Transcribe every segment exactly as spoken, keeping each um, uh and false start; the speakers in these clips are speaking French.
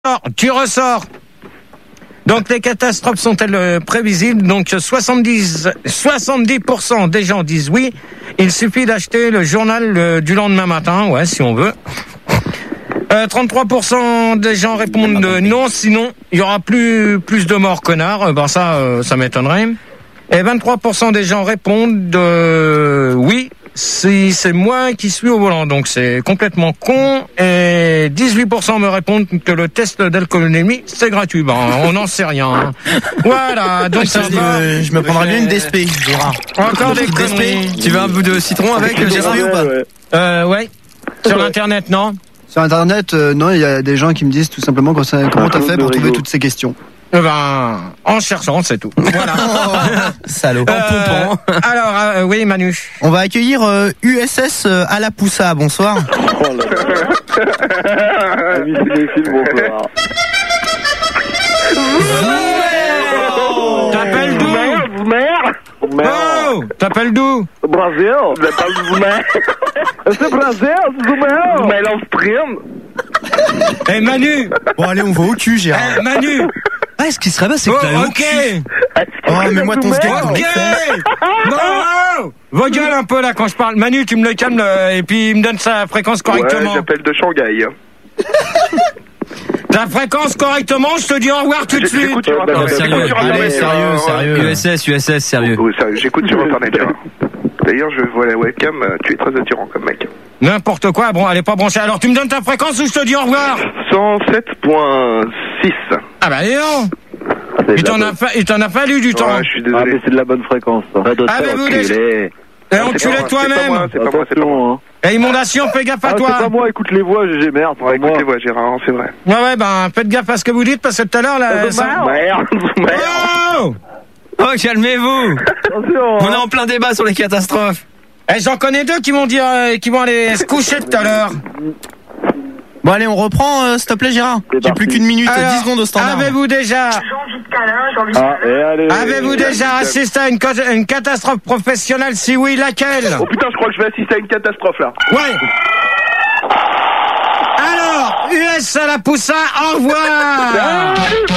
Alors, tu ressors. Donc les catastrophes sont-elles euh, prévisibles? Donc soixante-dix, soixante-dix pour cent des gens disent oui. Il suffit d'acheter le journal euh, du lendemain matin, ouais, si on veut. Euh, trente-trois pour cent des gens répondent euh, non, sinon il y aura plus plus de morts connards. Euh, ben ça, euh, ça m'étonnerait. Et vingt-trois pour cent des gens répondent euh, oui. Si c'est moi qui suis au volant, donc c'est complètement con. Et dix-huit pour cent me répondent que le test d'alcoolémie c'est gratuit. Ben, on n'en sait rien. Hein. Voilà, donc ça je, va. euh, je me prendrais bien une D S P, Gérard. Encore des conneries. Tu veux un bout de citron avec Avec Gérard ouais, ou pas ouais. Euh, ouais. Sur l'internet, non? Sur internet, euh, non, il y a des gens qui me disent tout simplement comment ça- comment t'as fait pour trouver toutes ces questions. Eh ben, en cherchant, c'est tout. Voilà. Salaud. Euh, alors, euh, oui, Manu. On va accueillir euh, U S S euh, à la Poussa, bonsoir. Oh là là. Amis cinéphiles, bonsoir. T'appelles d'où? Vous mère Vous mère Oh, t'appelles d'où? Brasil, vous appelez vous mère C'est Brasil, vous mère Vous mère l'Austrine. Eh, Manu. Bon allez, on va au cul, Gérard. Eh, Manu. Ah, ce qui serait bien, c'est Oh, que t'as ok. Oh, mais moi, ton sgeg, Ok. Non. Vos gueules un peu là quand je parle. Manu, tu me le calmes euh, et puis il me donne sa fréquence correctement. Ouais, j'appelle de Shanghai. Ta fréquence correctement, je te dis au revoir tout de suite. J'écoute sur Internet. Sérieux, J'écoute sur allez, Internet. sérieux, Euh, sérieux. U S S, U S S, sérieux. Oui, sérieux, j'écoute sur Internet. Gérard. D'ailleurs, je vois la webcam, euh, tu es très attirant comme mec. N'importe quoi, bon, elle est pas branchée. Alors tu me donnes ta fréquence ou je te dis au revoir? cent sept point six. Ah bah dis donc. Il t'en a, fa- il t'en a fallu du temps. Ouais, je suis désolé. Ah, mais c'est de la bonne fréquence. Ça. Avez-vous déjà... enculé. Et C'est pas enculé moi, c'est pas moi, toi-même. c'est pas moi, c'est pas moi. Attention, hein. Et Inondation, fais gaffe à Ah, toi. c'est pas moi, écoute les voix, G G, merde. c'est Ouais, pas moi. écoutez, ouais, Gérard, c'est vrai. Ouais, ouais, ben, faites gaffe à ce que vous dites parce que tout à l'heure, là, ça... Merde, merde. Oh! Oh, calmez-vous. Attention, On est hein. en plein débat sur les catastrophes. Eh, j'en connais deux qui vont dire, euh, qui vont aller se coucher tout à l'heure. Bon allez, on reprend, euh, s'il te plaît, Gérard. C'est J'ai parti. plus qu'une minute, Alors, dix secondes au standard. Avez-vous déjà, Ah, et allez. avez-vous déjà assisté à une, co- une catastrophe professionnelle? Si oui, laquelle? Oh putain, je crois que je vais assister à une catastrophe là. Ouais. Alors, U S à la Poussa, au revoir.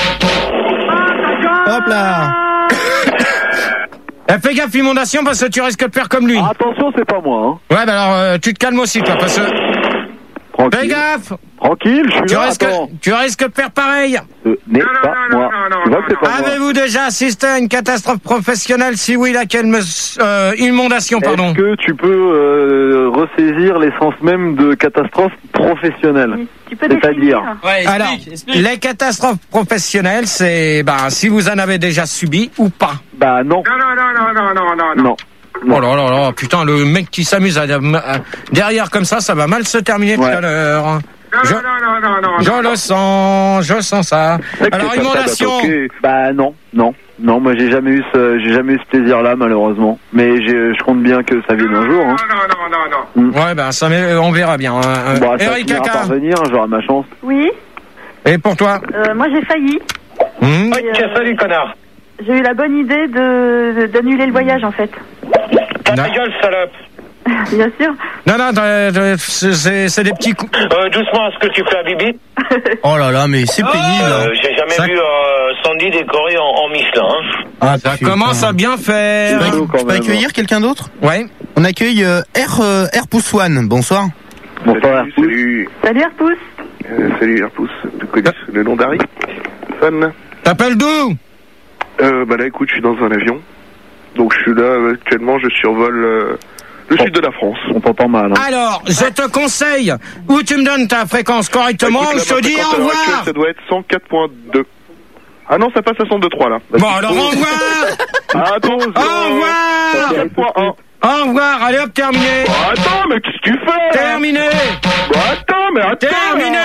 Hop là. Eh, fais gaffe, inondation, parce que tu risques de faire comme lui. Ah, attention, c'est pas moi, hein. Ouais, bah alors, euh, tu te calmes aussi, toi, parce que... Fais Tranquille. gaffe. Tranquille, je suis Tu là, risques, attends. tu risques de faire pareil. Ce n'est pas moi. Tu vois que c'est pas moi. Avez-vous déjà assisté à une catastrophe professionnelle? Si oui, laquelle me... Euh, inondation, pardon. Est-ce que tu peux euh, ressaisir l'essence même de catastrophe professionnelle? Tu peux C'est-à-dire Ouais, Alors, les catastrophes professionnelles, c'est ben si vous en avez déjà subi ou pas. Bah non. Non, non, non, non, non, non, non, Non. Oh là là là, putain, le mec qui s'amuse à, à- derrière comme ça, ça va mal se terminer Ouais. tout à l'heure. Je, non, non, non, non. je le sens, je sens ça. C'est que Alors, c'est pas ça, inondation. donc, ok. Bah non, non. Non, moi j'ai jamais eu ce, j'ai jamais eu ce plaisir-là malheureusement. Mais j'ai- je compte bien que ça vienne un jour. Hein. Non, non, non, non, non. Ouais, ben ça, met- on verra bien. hein. Bon, ça Eric finira Kaka. par venir, j'aurai ma chance. Oui, Et pour toi? euh, moi j'ai failli. Hmm Et, euh, salut, connard. J'ai eu la bonne idée de de- d'annuler le voyage en fait. Ta Non. gueule, salope. Bien sûr. Non, non, euh, euh, c'est c'est des petits coups. Euh, doucement, est-ce que tu fais à Bibi? Oh là là, mais c'est pénible. Euh, j'ai jamais Ça- vu euh, Sandy décorée en, en Michelin. Hein. Ah, Ça commence à bien faire. Je peux, Allô, quand je peux même. accueillir quelqu'un d'autre? Ouais. On accueille euh, R, euh, R Pousse One. Bonsoir. Bonsoir. Salut, salut, Salut Arpousse. euh, salut Airpousse. Tu connais le nom d'Harry? Fan. T'appelles d'où? Euh, bah là, écoute, je suis dans un avion. Donc je suis là, euh, actuellement, je survole euh, le sud de la France. On t'entend mal. Hein. Alors, je te conseille, ou tu me donnes ta fréquence correctement, Écoute, ou là, je te ma dis fréquence au à l'heure revoir. actuelle, ça doit être cent quatre point deux. Ah non, ça passe à cent deux virgule trois là. Bon, alors au revoir. Ah, attends, Au revoir. quatre point un. Au revoir, allez hop, terminé. Oh, attends, mais qu'est-ce que tu fais là? Terminé. Bah, attends, mais attends. Terminé.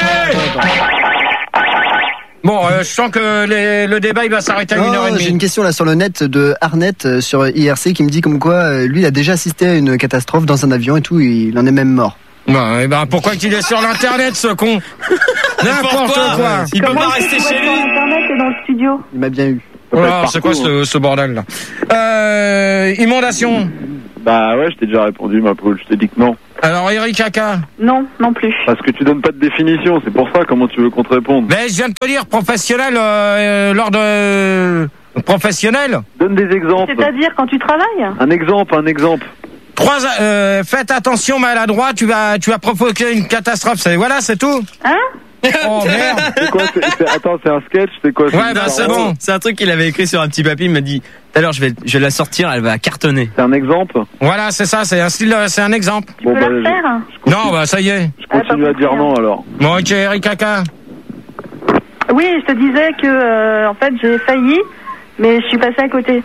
Bon, euh, je sens que les- le débat il va s'arrêter à une heure et Oh, j'ai une demie. question là sur le net de Arnett euh, sur I R C qui me dit comme quoi euh, lui il a déjà assisté à une catastrophe dans un avion et tout, il en est même mort. Bon, et ben pourquoi qu'il est sur l'internet ce con? N'importe quoi. Il peut Comment pas est-ce que rester tu chez vois sur lui. Internet et dans le studio. Il m'a bien eu. Oh peut là, être c'est quoi partout, ce, ce bordel là? Euh, inondation. Bah ouais, je t'ai déjà répondu, ma poule. Je t'ai dit que non. Alors, Eric Kaka. Non, non plus. Parce que tu donnes pas de définition, c'est pour ça, comment tu veux qu'on te réponde? Mais je viens de te dire professionnel euh, lors de euh, professionnel. Donne des exemples. C'est-à-dire quand tu travailles? Un exemple, un exemple. Trois, euh, faites attention maladroit, tu vas, tu vas provoquer une catastrophe. C'est, voilà, c'est tout. Hein? Oh merde. C'est quoi c'est, c'est, Attends, c'est un sketch, c'est quoi? Ouais, bah c'est bon. C'est un truc qu'il avait écrit sur un petit papier. Il m'a dit tout à l'heure, je vais, je vais la sortir, elle va cartonner. C'est un exemple. Voilà, c'est ça, c'est un style, c'est un exemple. Tu peux la je, faire? je continue, Non, bah ça y est. je continue Ah, à dire non alors. Bon, ok, Eric Kaka. Oui, je te disais que, euh, en fait, j'ai failli, mais je suis passée à côté.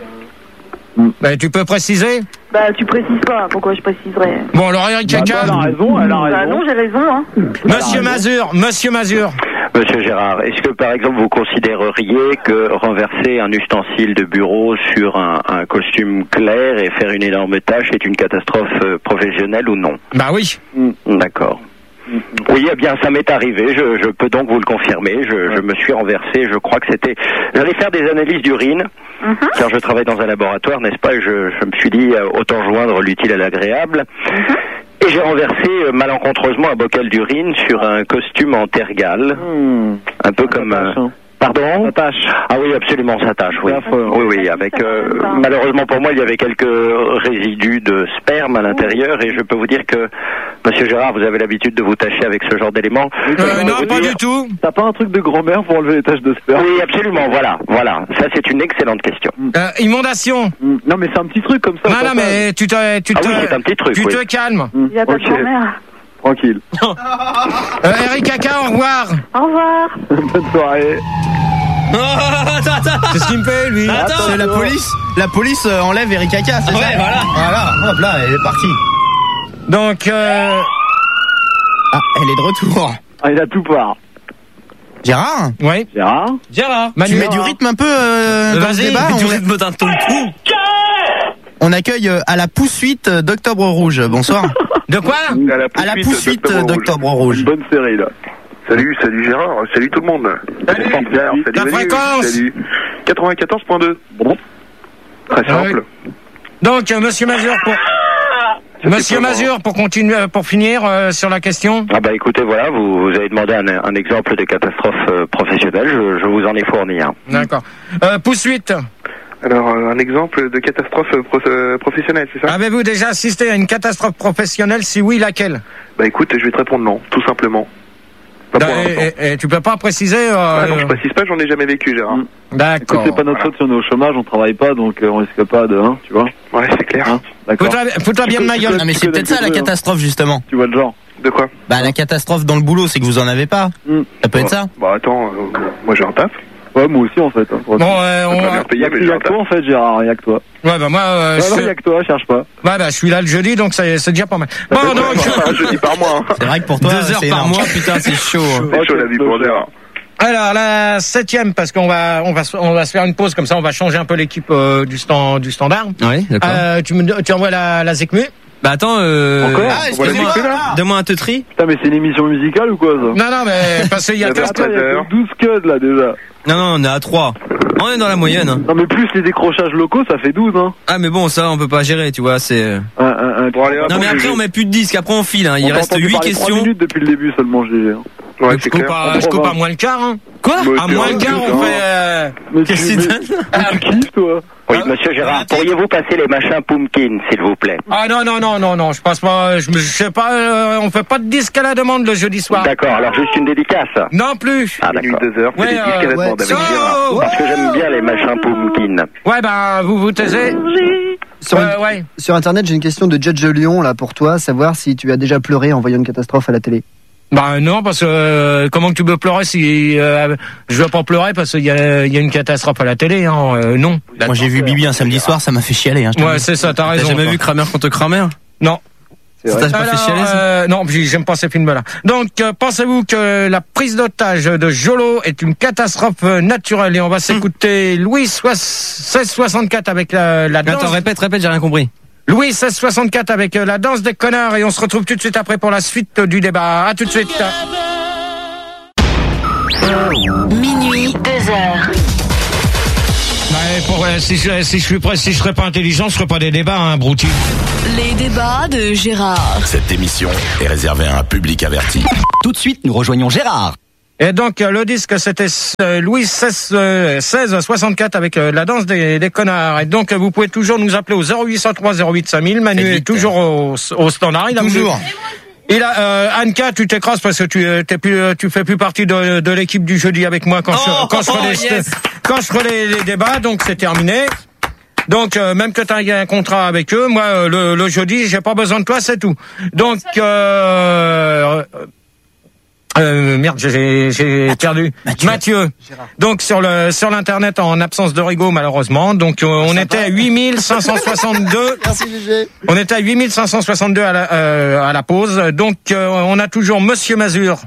Bah, tu peux préciser? Bah, tu précises pas. Pourquoi je préciserais? Bon, alors Eric Bah, Kaka. elle a raison, elle a raison. Bah non, j'ai raison, hein. Monsieur Mazur, Monsieur Mazur. Monsieur Gérard, est-ce que par exemple vous considéreriez que renverser un ustensile de bureau sur un, un costume clair et faire une énorme tâche est une catastrophe euh, professionnelle ou non? Bah oui. D'accord. Oui, eh bien, ça m'est arrivé. Je, je peux donc vous le confirmer. Je, je me suis renversé. Je crois que c'était. J'allais faire des analyses d'urine, Mm-hmm. car je travaille dans un laboratoire, n'est-ce pas? Et je, je me suis dit euh, autant joindre l'utile à l'agréable. Mm-hmm. Et j'ai renversé euh, malencontreusement un bocal d'urine sur un costume en tergale, Hmm. un peu comme. Ça tâche, euh, hein. Pardon? Ça tâche. Ah oui, absolument, ça tâche, oui. Affreux. Oui, oui, avec euh, malheureusement pour moi, il y avait quelques résidus de sperme à l'intérieur et je peux vous dire que, Monsieur Gérard, vous avez l'habitude de vous tâcher avec ce genre d'éléments. Euh, non, pas du tout. T'as pas un truc de grand-mère pour enlever les taches de sperme? Oui, absolument, voilà, voilà. Ça, c'est une excellente question. Euh, inondation. Hmm. Non, mais c'est un petit truc comme ça. Non, ça non, mais tu te, tu Ah te, oui, c'est un petit truc, tu oui. te calmes. Hmm. Il y a pas Ok. de grand-mère. Tranquille. Euh, Eric Kaka, au revoir. Au revoir. Bonne soirée. attends, attends. C'est ce qu'il me fait, lui. Attends, C'est la police. La police euh, enlève Eric Kaka, c'est Ouais, ça? voilà. Voilà, hop là, elle est partie. Donc, euh, Ah, elle est de retour. Ah, il a tout part. Gérard, oui. Gérard? Gérard. Manu, tu mets du rythme un peu euh, dans le Vas-y, débat. mets du On, rythme dans ton cou. on accueille euh, à la poursuite euh, d'Octobre Rouge. Bonsoir. De quoi? À la À la poursuite d'Octobre Rouge. d'Octobre Rouge. Une bonne série, là. Salut, salut Gérard, salut tout le monde. Salut. Super, salut La Manu, fréquence. Salut. quatre-vingt-quatorze point deux. Bon. Très simple. Donc, euh, Monsieur Mazur, pour, Monsieur comment, Mazur, pour continuer, euh, pour finir euh, sur la question. Ah bah écoutez, voilà, vous, vous avez demandé un, un exemple de catastrophe euh, professionnelle, je, je vous en ai fourni un. D'accord. Euh, poursuite. Alors, euh, un exemple de catastrophe euh, pro- euh, professionnelle, c'est ça? Avez-vous déjà assisté à une catastrophe professionnelle? Si oui, laquelle? Bah écoute, je vais te répondre non, tout simplement. Pas pour Da- l'instant. et, et- et tu peux pas préciser euh, Ah non, je précise pas, j'en ai jamais vécu, Gérard. Mm. Écoute, D'accord. c'est pas notre faute si on est au chômage, on travaille pas, donc euh, on risque pas de, hein, tu vois. Ouais, c'est clair. Hein, d'accord. Fous-toi fous-toi bien de ma gueule. Non, mais Tu c'est connais peut-être ça le la peu, hein. catastrophe, justement. Tu vois le genre. De quoi? Bah, la catastrophe dans le boulot, c'est que vous en avez pas. Hmm. Ça peut être ça. Bah attends, euh, moi j'ai un taf. Ouais, moi aussi, en fait. Hein, Bon, euh, on Pas va- bien Il y payé, a, mais il y j'ai a un que toi, taf. en fait, Gérard, il y a que toi. ouais, bah moi, euh, Ouais, non, je... il y a que toi, cherche pas. ouais, bah, je suis là le jeudi, donc c'est c'est déjà pas mal. Bon, donc, Enfin, je dis par mois. Hein. C'est vrai que pour toi, Deux heures c'est par énorme. mois, putain, c'est chaud. hein. C'est chaud la vie pour Gérard. alors la septième, parce qu'on va, on va, se- on va se faire une pause comme ça, on va changer un peu l'équipe euh, du stand, du standard. Ouais, d'accord. Euh, tu me, tu envoies la, la Zecmu. Bah attends, euh... Encore Ah, On va la excuse-moi. mixer, là donne-moi un teutri. Putain, mais c'est une émission musicale ou quoi, ça? Non, non, mais parce qu'il y a Ça que va. Attends, il y a heures. que douze codes, là, déjà. Non, non, on est à trois. On est dans la moyenne. hein. Non, mais plus les décrochages locaux, ça fait douze, hein. Ah, mais bon, ça, on peut pas gérer, tu vois, c'est... Un, un, un... Bon, allez, hop, Non, mais on après, joue. on met plus de disques, après on file, hein. Il On t'a reste entendu huit parler trois questions. minutes depuis le début seulement, G G. hein. Ouais, je c'est coupe clair. à, je coupe à moins le quart, hein. Quoi? Moi, À c'est moins vrai, le quart, c'est on ça. fait, euh, Mais Qu'est-ce tu, que mais, c'est mais tu kiffes, toi? Oui, monsieur Gérard, pourriez-vous passer les machins pumpkin, s'il vous plaît? ah non, non, non, non, non, je passe pas, je me, je sais pas, euh, on fait pas de disque à la demande le jeudi soir. D'accord, alors juste une dédicace. Non plus. Ah Minuit, d'accord. deux heures, c'est Ouais, des disques à la euh, demande ouais, avec so- Gérard. Parce que j'aime bien les machins pumpkin. Ouais, bah, vous vous taisez. Sur, Ouais, ouais. sur Internet, j'ai une question de Judge Lyon, là, pour toi, savoir si tu as déjà pleuré en voyant une catastrophe à la télé. Bah non, parce que euh, comment que tu peux pleurer si euh, je veux pas pleurer parce qu'il y a, il y a une catastrophe à la télé, hein, euh, non. Moi, j'ai vu Bibi un samedi soir, ça m'a fait chialer. Hein, je te Ouais, le dis. c'est ça, t'as T'as raison. jamais toi. vu Kramer contre Kramer? Non. C'est Ça vrai. t'a pas fait Alors, chialer, ça? euh, non, puis j'aime pas ces films-là. Donc, euh, pensez-vous que la prise d'otage de Jolo est une catastrophe euh, naturelle? Et on va s'écouter Louis seize soixante-quatre avec la, la danse. Attends, répète, répète, j'ai rien compris. Louis seize soixante-quatre avec euh, la danse des connards. Et on se retrouve tout de suite après pour la suite euh, du débat. À tout de suite. Minuit, deux heures. Ouais, pour, euh, si, je, si je suis prêt, si je serais pas intelligent, je ferais pas des débats, hein, Brouti. Les débats de Gérard. Cette émission est réservée à un public averti. Tout de suite, nous rejoignons Gérard. Et donc, euh, le disque, c'était euh, Louis seize, euh, seize soixante-quatre avec euh, la danse des, des connards. Et donc, euh, vous pouvez toujours nous appeler au zéro huit cent trois zéro huit cinq mille. Manu est toujours au, au standard. Il a Toujours. voulu- Il a, euh, Anka, tu t'écrases parce que tu, euh, t'es plus, euh, tu fais plus partie de, de l'équipe du jeudi avec moi quand Oh, je, quand je ferai oh, les, yes. quand je ferai les, les débats. Donc, c'est terminé. Donc, euh, même que tu as un contrat avec eux, moi, euh, le, le jeudi, j'ai pas besoin de toi, c'est tout. Donc, euh, euh, merde, j'ai, j'ai perdu. Mathieu. Mathieu. Donc, sur le, sur l'internet, en absence de Rigaud, malheureusement. Donc, euh, on était à huit mille cinq cent soixante-deux. Merci Gégé. On était à huit mille cinq cent soixante-deux à la, euh, à la pause. Donc, euh, on a toujours Monsieur Mazur.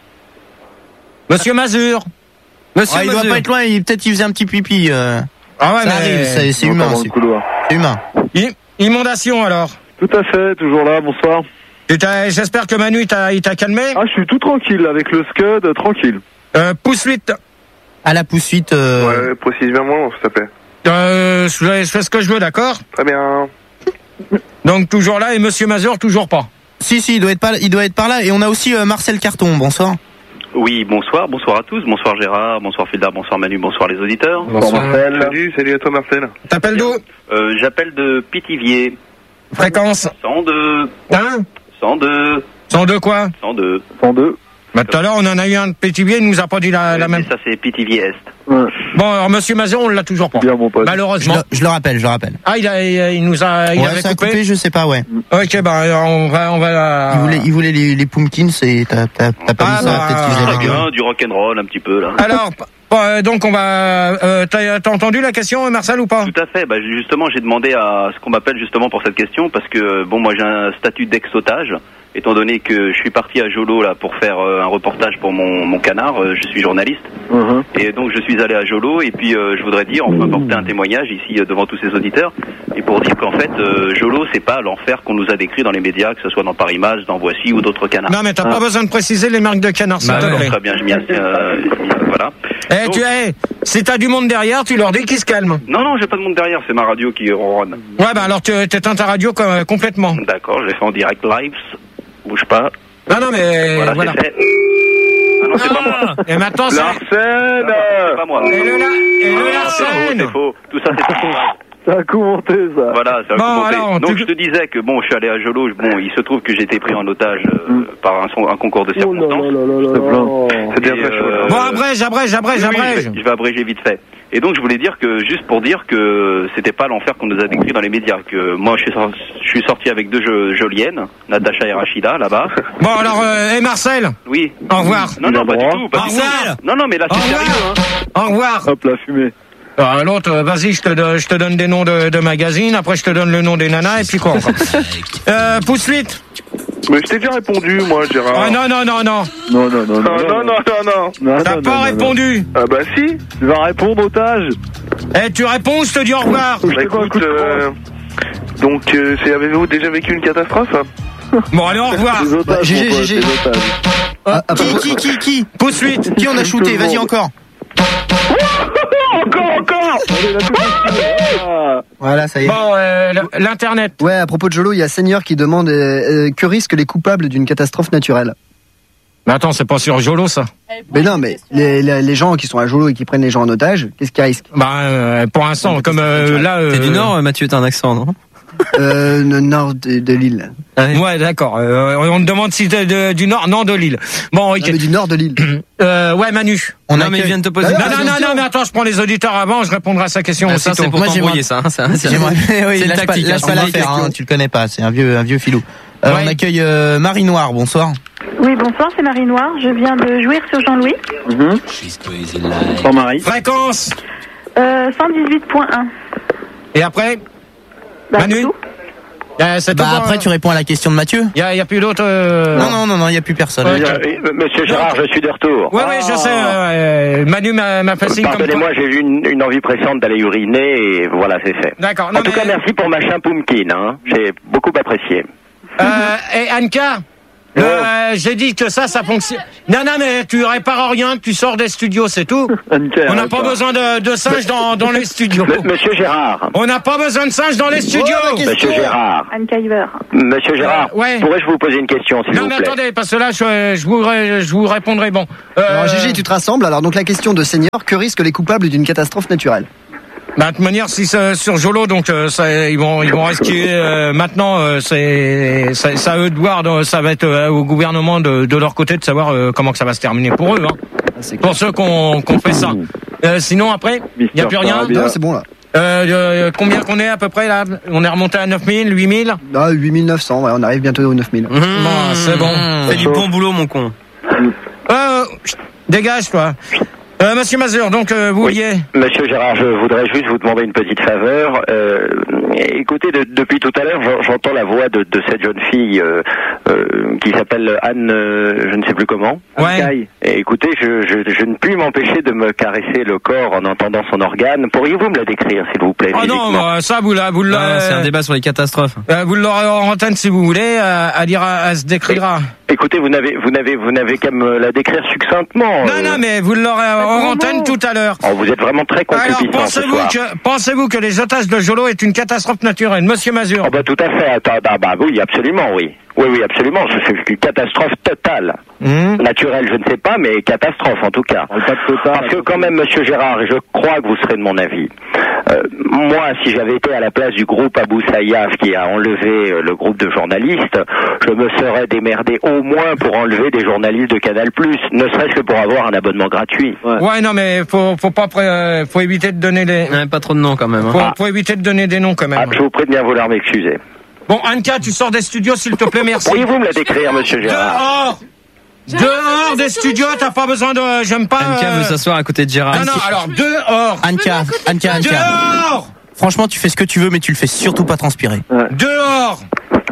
Monsieur Mazur. Monsieur Ah, il doit Mazur. pas être loin, il- peut-être qu'il faisait un petit pipi. euh. Ah ouais, Ça arrive, c'est c'est On humain. entend dans C'est le couloir. c'est humain. I- Inondation, alors. Tout à fait, toujours là, bonsoir. Tu t'as- J'espère que Manu, il t'a, il t'a calmé. Ah, je suis tout tranquille avec le Scud, euh, tranquille. Euh, pousse huit. À la pousse-suite. Euh... Ouais, précise bien mon nom, s'il te plaît. Euh, je fais je fais ce que je veux, d'accord? Très bien. Donc, toujours là, et Monsieur Mazur, toujours pas. Si, si, il doit être pas, il doit être par là. Et on a aussi euh, Marcel Carton. Bonsoir. Oui, bonsoir, bonsoir à tous, bonsoir Gérard, bonsoir Fildar, bonsoir Manu, bonsoir les auditeurs. Bonsoir Marcel. Salut, salut à toi Marcel. T'appelles d'où? Euh, j'appelle de Pithiviers. Fréquence. cent deux. Hein? cent deux. cent deux quoi? cent deux. cent deux. Bah, tout à l'heure, on en a eu un de Pétivier, il nous a pas dit la, la même. Ça c'est Pithiviers Est. Ouais. Bon, alors, Monsieur Mazur, on l'a toujours pas. Bien, mon pote. Je Malheureusement. le, je le rappelle, je le rappelle. Ah, il a, il, il nous a, il Ouais, avait ça a coupé. coupé, je sais pas, ouais. Ok, bah, on va, on va. Il voulait, il voulait les, les pumpkins et t'as, t'as, t'as pas Ah, dit ça, bah, peut-être qu'il faisait Très la gueule. bien, du rock'n'roll un petit peu là. Alors, p- euh, donc on va. Euh, t'as, t'as entendu la question, Marcel, ou pas? Tout à fait. Bah, justement, j'ai demandé à ce qu'on m'appelle justement pour cette question parce que bon, moi j'ai un statut d'ex-otage, étant donné que je suis parti à Jolo là pour faire euh, un reportage pour mon, mon canard. Euh, je suis journaliste Mhm. et donc je suis allé à Jolo et puis euh, je voudrais dire, enfin porter un témoignage ici euh, devant tous ces auditeurs et pour dire qu'en fait euh, Jolo c'est pas l'enfer qu'on nous a décrit dans les médias, que ce soit dans Paris Match, dans Voici ou d'autres canards. Non, mais t'as pas besoin de préciser les marques de canards, s'il Bah te ouais. plaît. Très bien, je m'y assieds, euh, je m'y- voilà. Eh, Donc- tu, eh, si t'as du monde derrière, tu leur dis qu'ils se calment. Non, non, j'ai pas de monde derrière, c'est ma radio qui ronronne. Ouais, bah alors tu t'éteins ta radio co- complètement. D'accord, je l'ai fait en direct live. Bouge pas. Non, non, mais Voilà, voilà. c'est fait. Ah non, c'est pas moi. Et maintenant, c'est. Larsen. C'est pas moi. Et le, la... et le Ah, c'est faux, Larsen. c'est faux. Tout ça, c'est faux. Ça a commenté, ça. Voilà, ça a Bon, commenté. alors, Donc tu- je te disais que bon, je suis allé à Jolo. Bon, il se trouve que j'ai été pris en otage euh, Mm. par un, son- un concours de Oh là circonstances. là là là Je te là plains. là. C'est bien Et, très chaud, là. euh, Bon, abrège, abrège, abrège, Oui, oui, je, abrège. vais, je vais abréger vite fait. Et donc je voulais dire que juste pour dire que c'était pas l'enfer qu'on nous a décrit dans les médias. Que moi je suis sorti, je suis sorti avec deux jo- joliennes, Natacha et Rachida là-bas. Bon, alors, euh, et Marcel, Oui. au revoir. Non, non, pas du Au tout. Pas Au du revoir. tout. Non, non, mais là Au c'est revoir. sérieux. Hein. Au revoir. Hop, la fumée. Alors, l'autre, euh, vas-y, je te, donne- je te donne des noms de, de magazines, après je te donne le nom des nanas, et puis quoi encore. Euh, pousse huit. Mais je t'ai déjà répondu, moi, Gérard. Ah non, non, non, non. Non, non, non, Non, non, non, non, non. Non, T'as non, pas non, non, répondu. Ah bah si. Tu vas répondre, otage. Eh, tu réponds, je te dis au revoir. Je Bah te fais un coup écoute, de euh, donc, euh, c'est- avez-vous déjà vécu une catastrophe? Bon, allez, au revoir. Des otages, Gégé, mon pote, Gégé. des otages. Ah, ah, Qui, qui, qui, qui? Pousse huit. Qui on a shooté? Vas-y encore. Encore, encore. Allez, la touche. Ah. Voilà, ça y est. Bon, euh, l'internet. Ouais, à propos de Jolo, il y a Seigneur qui demande euh, euh, que risquent les coupables d'une catastrophe naturelle. Mais attends, c'est pas sur Jolo, ça. Mais non, mais les, les, les gens qui sont à Jolo et qui prennent les gens en otage, qu'est-ce qu'ils risquent? Bah, euh, pour l'instant, comme euh, là. Euh, T'es du Nord, euh, Mathieu, t'as un accent, non? Euh, le nord de, de l'île. Ouais, d'accord. Euh, on te demande si t'es de- du Nord, non, de l'île. Bon, ok. Non, mais du nord de l'île. Euh, ouais, Manu. On non, accueille- mais il vient de te poser Bah, une Non, Ah, non, question. non, non, mais attends, je prends les auditeurs avant, je répondrai à sa question Ah, ça, aussitôt. c'est pour Moi, t'embrouiller, j'aimerais- ça. hein, ça, c'est- J'aimerais, oui, c'est une lâche pas, tactique. lâche hein. pas l'affaire, hein, tu le connais pas, c'est un vieux, un vieux filou. Euh, Ouais. On accueille euh, Marie Noire, bonsoir. Oui, bonsoir, c'est Marie Noire. Je viens de jouir sur Jean-Louis. Mhm. Sans Marie. Fréquence. Euh, cent dix-huit point un. Et après, Bah, Manu. c'est tout. euh, c'est Bah tout. après, tu réponds à la question de Mathieu. Il y a, y a plus d'autres. Euh... Non, non, non, non, il y a plus personne. Ouais. Monsieur Gérard, je suis de retour. Ouais, ouais, je sais. euh, Manu m'a m'a fait signe comme quoi. Pardonnez-moi, j'ai eu une, une envie pressante d'aller uriner et voilà, c'est fait. D'accord. En Non, tout mais, cas, merci pour machin pumpkin, hein. J'ai beaucoup apprécié. Euh, et Anka, Euh, j'ai dit que ça, ça fonctionne. Non, non, mais tu répares rien, tu sors des studios, c'est tout. On n'a pas besoin de, de singes dans, dans les studios. Monsieur Gérard. On n'a pas besoin de singes dans les studios. Oh, Monsieur Gérard. Anne Kaiver. Monsieur Gérard, Euh, ouais. pourrais-je vous poser une question, s'il Non, vous mais plaît? attendez, parce que là, je, je, vous, ré- je vous répondrai. Bon. Euh, Alors Gégé, tu te rassembles. Alors donc la question de Seigneur, que risquent les coupables d'une catastrophe naturelle? Bah, de toute manière, si c'est sur Jolo, donc euh, ça, ils vont, ils vont risquer. Euh, maintenant, euh, c'est, c'est, c'est à eux de voir. Donc, ça va être euh, au gouvernement de, de leur côté de savoir euh, comment que ça va se terminer pour eux. Hein. Ah, Pour ceux qu'on, qu'on fait ça. Euh, sinon, après, il n'y a plus rien. Non, c'est bon là. Euh, euh, combien qu'on est à peu près là? On est remonté à neuf mille, huit mille? Ah, huit mille neuf cents, ouais, on arrive bientôt aux neuf mille. Mmh, bon, c'est bon. Fais du bon boulot, mon con. Euh, chut, dégage, toi. Euh, Monsieur Mazur, donc euh, vous vouliez. Monsieur Gérard, je voudrais juste vous demander une petite faveur. Euh, écoutez, de- depuis tout à l'heure, j'en- j'entends la voix de, de cette jeune fille euh, euh, qui s'appelle Anne, euh, je ne sais plus comment. Ouais. Et écoutez, je, je, je ne puis m'empêcher de me caresser le corps en entendant son organe. Pourriez-vous me la décrire, s'il vous plaît? Oh non, physiquement bah, ça vous l'a, vous l'a. Ah, c'est un débat sur les catastrophes. Euh, vous l'aurez en antenne si vous voulez. Euh, elle ira, elle se décrira. Écoutez, vous n'avez, vous n'avez, vous n'avez qu'à me la décrire succinctement. Non, euh. non, mais vous l'aurez en antenne tout à l'heure. Oh, vous êtes vraiment très Alors, concupiscent ce pensez-vous soir. que, pensez-vous que les otages de Jolo est une catastrophe naturelle, Monsieur Mazur? Oh bah tout à fait. Attends, bah, bah oui, absolument, oui. Oui, oui, absolument. C'est une catastrophe totale. Mmh. Naturelle, je ne sais pas, mais catastrophe en tout cas. Parce que quand même, Monsieur Gérard, et je crois que vous serez de mon avis. Euh, moi, si j'avais été à la place du groupe Abou Sayyaf qui a enlevé euh, le groupe de journalistes, je me serais démerdé au moins pour enlever des journalistes de Canal+, ne serait-ce que pour avoir un abonnement gratuit. Ouais, non, mais faut, faut pas, pré- euh, faut éviter de donner les. Ouais, pas trop de noms quand même. Hein. Faut, faut éviter de donner des noms quand même. Ah, je vous prie de bien vouloir m'excuser. Bon, Anka, tu sors des studios, s'il te plaît, merci. Pourriez-vous me la décrire, Monsieur Gérard? Dehors! Dehors des studios, t'as pas besoin de. J'aime pas. Anka euh, veut s'asseoir à côté de Gérard. Non, non, alors dehors! Anka, Anka, Anka. Dehors! Franchement, tu fais ce que tu veux, mais tu le fais surtout pas transpirer. Dehors!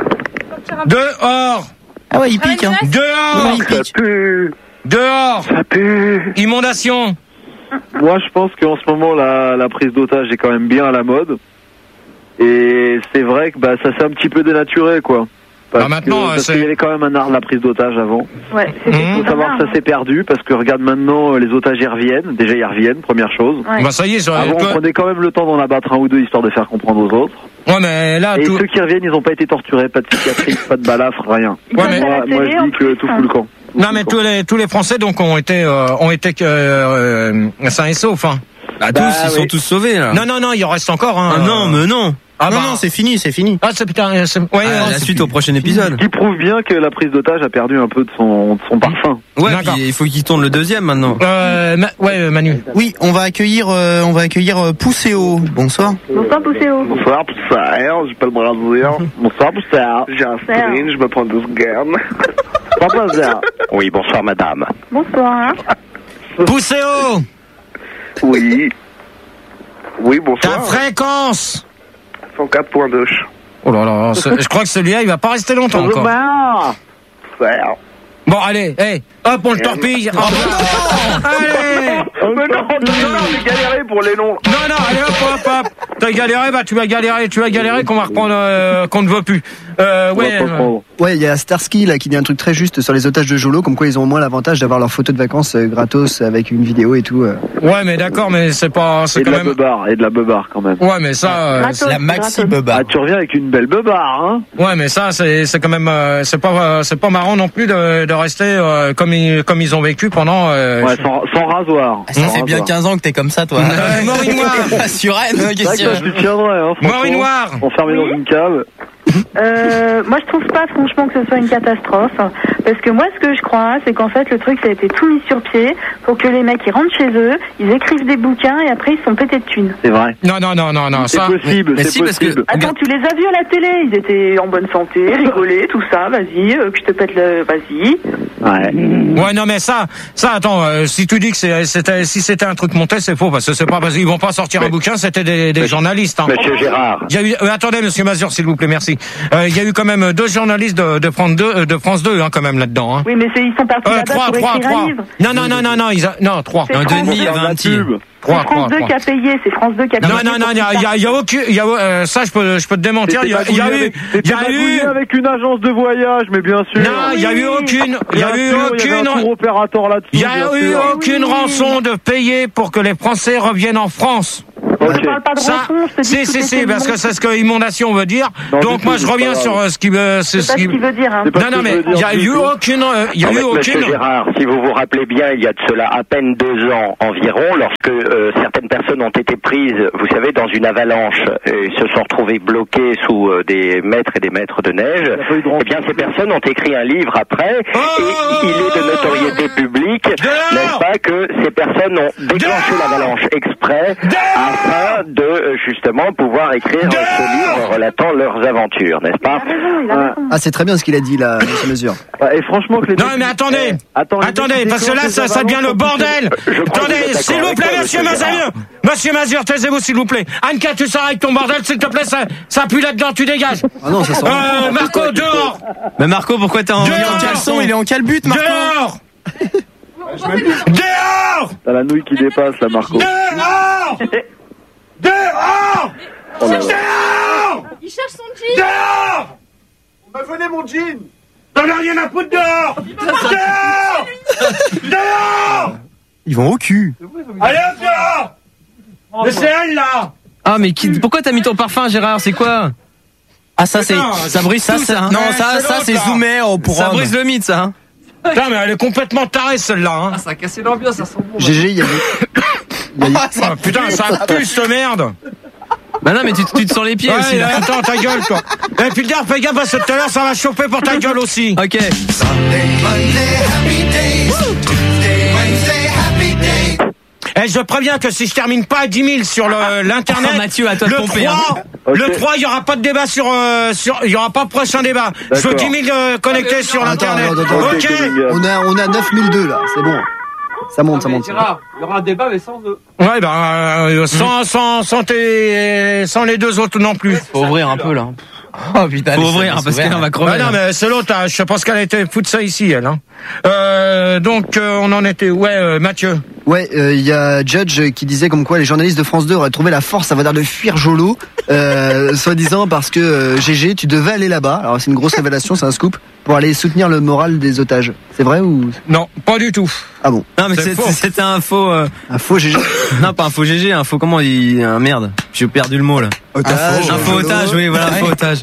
Dehors! Ah ouais, il pique, hein. Dehors! Ouais, il pique. pue. Dehors! Ça pue. Inondation! Moi, je pense qu'en ce moment, la, la prise d'otage est quand même bien à la mode. Et c'est vrai que bah, ça s'est un petit peu dénaturé, quoi. Parce Ah, maintenant, que- euh, parce c'est- qu'il y avait quand même un art de la prise d'otage avant. Ouais, c'était Mmh. Il faut pas savoir mal, que ça s'est perdu, parce que regarde maintenant, euh, les otages y reviennent. Déjà, ils reviennent, première chose. Ouais. Bah, ça y est, ça. Avant, on toi- prenait quand même le temps d'en abattre un ou deux, histoire de faire comprendre aux autres. Ouais, mais là, Et tout. ceux qui reviennent, ils n'ont pas été torturés, pas de cicatrices, pas de balafres, rien. Ouais, mais- Moi, moi, je dis que tout fout le camp. Tout Non, fout mais le camp. tous les, tous les Français, donc, ont été, euh, ont été, euh, euh, sains et saufs, hein. Bah, Bah, tous, ils sont oui. tous sauvés là. Non, non, non, il en reste encore, hein. Ah non, mais non. Ah, non, bah. non, c'est fini, c'est fini. Ah, c'est putain, euh, c'est- ouais, Ah, euh, la c'est- suite au prochain épisode. Ce qui prouve bien que la prise d'otage a perdu un peu de son, de son parfum. Ouais, D'accord. puis il faut qu'il tourne le deuxième maintenant. Euh, Ma- ouais, euh, Manu. Oui, on va accueillir, euh, on va accueillir euh, Pousséo. Bonsoir. Bonsoir, Pousséo. Bonsoir, Poussaire, je m'appelle Brazil. Bonsoir, Pousser. J'ai un string, je me prends deux secondes. Papa, ça. Oui, bonsoir madame. Bonsoir. Pousséo! Oui. Oui, Ta bonsoir. fréquence! cent quatre point deux. Oh là là, ce- je crois que celui-là, il va pas rester longtemps encore. Poussaire. Bon, allez, hey, hop, on le torpille. Oh, allez! Oh, mais non, non, non, j'ai galéré pour les noms. Non, non, allez, hop, hop, hop. T'as galéré, bah, tu vas galérer, tu vas galérer qu'on va reprendre, euh, qu'on ne veut plus. Euh, On va ouais. pas euh, prendre. Ouais, il y a Starsky là qui dit un truc très juste sur les otages de Jolo, comme quoi ils ont au moins l'avantage d'avoir leurs photos de vacances euh, gratos avec une vidéo et tout. euh. ouais, mais d'accord, mais c'est pas, c'est Et de quand la même. beubare, et de la beubare quand même. Ouais, mais ça, euh, Gratos, La maxi gratos. Beba. Ah, tu reviens avec une belle beubare, hein. ouais, mais ça, c'est, c'est quand même, euh, c'est pas, euh, c'est pas marrant non plus de, de rester euh, comme ils, comme ils ont vécu pendant. Euh, Ouais, sans, sans rasoir. Ah, ça Sans fait bien rasoir. quinze ans que t'es comme ça, toi. Euh, Maureen Noir. Sur Rennes, C'est vrai que ça, je te tiendrais, hein, franchement. Maureen Noir. Enfermé Oui. dans une cave. Euh, moi, je trouve pas franchement que ce soit une catastrophe, parce que moi, ce que je crois, c'est qu'en fait, le truc, ça a été tout mis sur pied pour que les mecs ils rentrent chez eux, ils écrivent des bouquins et après ils se sont pétés de thunes. C'est vrai. Non, non, non, non, non, C'est ça. possible, mais c'est si, parce que- possible. Attends, tu les as vus à la télé, ils étaient en bonne santé, rigolaient, tout ça. Vas-y, euh, que je te pète le, vas-y. Ouais. Ouais, non, mais ça, ça, attends, euh, si tu dis que c'est, c'était, si c'était un truc monté, c'est faux, parce que c'est pas parce qu'ils vont pas sortir un bouquin, c'était des, des journalistes, hein. Monsieur Gérard. Il y a eu- euh, attendez, monsieur Mazur, s'il vous plaît, merci. aussi. Il euh, y a eu quand même deux journalistes de, de France deux, de France deux, hein, quand même là-dedans. Hein. Oui, mais c'est, ils sont partis euh, là-bas trois, pour trois, écrire trois. un livre. Non, non, non, non, non, ils a... non, trois. C'est un France demi, il y avait un petit. C'est France deux qui a payé, c'est France deux qui a payé. Non, non, non, il y a, y a, y a aucun, y a, euh, ça, je peux, je peux te démentir. Il y a, y a eu, il y a eu, avec une agence de voyage, mais bien sûr. Non, il y a eu aucune, il y a eu aucune, il y a eu aucune rançon de payer pour que les Français reviennent en France. Okay. Je parle pas de ça, rançon, je te dis si, si, si, parce que c'est ce que inondation veut dire. Non, donc moi, je reviens sur euh, ce qui veut, c'est ce qu'il veut dire. Hein. Non, non, mais il y a eu aucune, il y a eu aucune. Monsieur Gérard, si vous vous rappelez bien, il y a de cela à peine deux ans environ, lorsque euh, certaines personnes ont été prises, vous savez, dans une avalanche et se sont retrouvées bloquées sous euh, des mètres et des mètres de neige. Eh bien, ces personnes ont écrit un livre après, oh, et il est de notoriété publique, n'est-ce pas, que ces personnes ont déclenché l'avalanche exprès afin de euh, justement pouvoir écrire euh, ce livre relatant leurs aventures, n'est-ce pas? Ah, c'est très bien ce qu'il a dit là, monsieur Mesure. Et franchement, que les non, mais attendez, Attends, attendez, parce que là, ça, ça devient le bordel. Attendez, s'il vous plaît, monsieur Mazur, monsieur Mazur, taisez-vous, s'il vous plaît. Anka, tu sors avec ton bordel, s'il te plaît, ça, ça pue là-dedans, tu dégages. Ah non, ça sent. Euh, Marco, dehors. Mais Marco, pourquoi t'es en, Dehors. en caleçon? Il est en calbute, Marco. Dehors. Dehors. T'as la nouille qui dépasse, là, Marco. Dehors. Dehors. Oh là là. Dehors. Il cherche son jean. Dehors. Bah, venez mon jean. T'en as rien à foutre dehors. Dehors. Dehors. Ils vont au cul. Allez hop, dehors. Mais c'est elle, là. Ah, mais qui, pourquoi t'as mis ton parfum, Gérard? C'est quoi? Ah, ça, c'est, ça brise ça, tout, ça. Hein. Non, ça, ça, c'est Zoomer au pour Ça brise le mythe, ça. Hein. Putain, mais elle est complètement tarée, celle-là. Hein. Ah, ça a cassé l'ambiance, ça sent bon. G G, il y a eu. Oh, putain, ça pue, cette merde. Bah non, mais tu, tu te sens les pieds ouais, aussi. Là. Attends, ta gueule, toi. Et puis, regarde, fais gaffe, parce que tout à l'heure, ça va chauffer pour ta gueule aussi. Ok. Et je préviens que si je termine pas à dix mille sur le, l'internet, oh, Mathieu, à toi de le pomper, trois, hein. le Okay. trois, il y aura pas de débat sur, euh, sur, il y aura pas de prochain débat. Je veux dix mille euh, connectés sur Attends, l'internet. attends, attends, ok. On a, on a neuf mille deux là, c'est bon. Ça monte, ça monte. Gérard, il y aura un débat, mais sans eux. Ouais, ben, euh, sans, sans, sans, tes, sans les deux autres non plus. Faut ouvrir un peu, là. Oh putain, faut ouvrir, hein, parce qu'elle va crever. Ah non, mais c'est l'autre, hein. Je pense qu'elle a été foutre ça ici, elle. Hein. Euh, donc, euh, on en était. Ouais, euh, Mathieu. Ouais, il euh, y a Judge qui disait comme quoi les journalistes de France deux auraient trouvé la force, ça va dire de fuir Jolo, euh, soi-disant parce que euh, G G, tu devais aller là-bas. Alors c'est une grosse révélation, c'est un scoop pour aller soutenir le moral des otages. C'est vrai ou non, pas du tout. Ah bon? Non, mais c'est, c'est, c'était un faux. Euh... Un faux G G. Non, pas un faux G G, un faux comment il, un merde. J'ai perdu le mot là. Otage. Un faux, un faux otage, oui, voilà, un faux otage.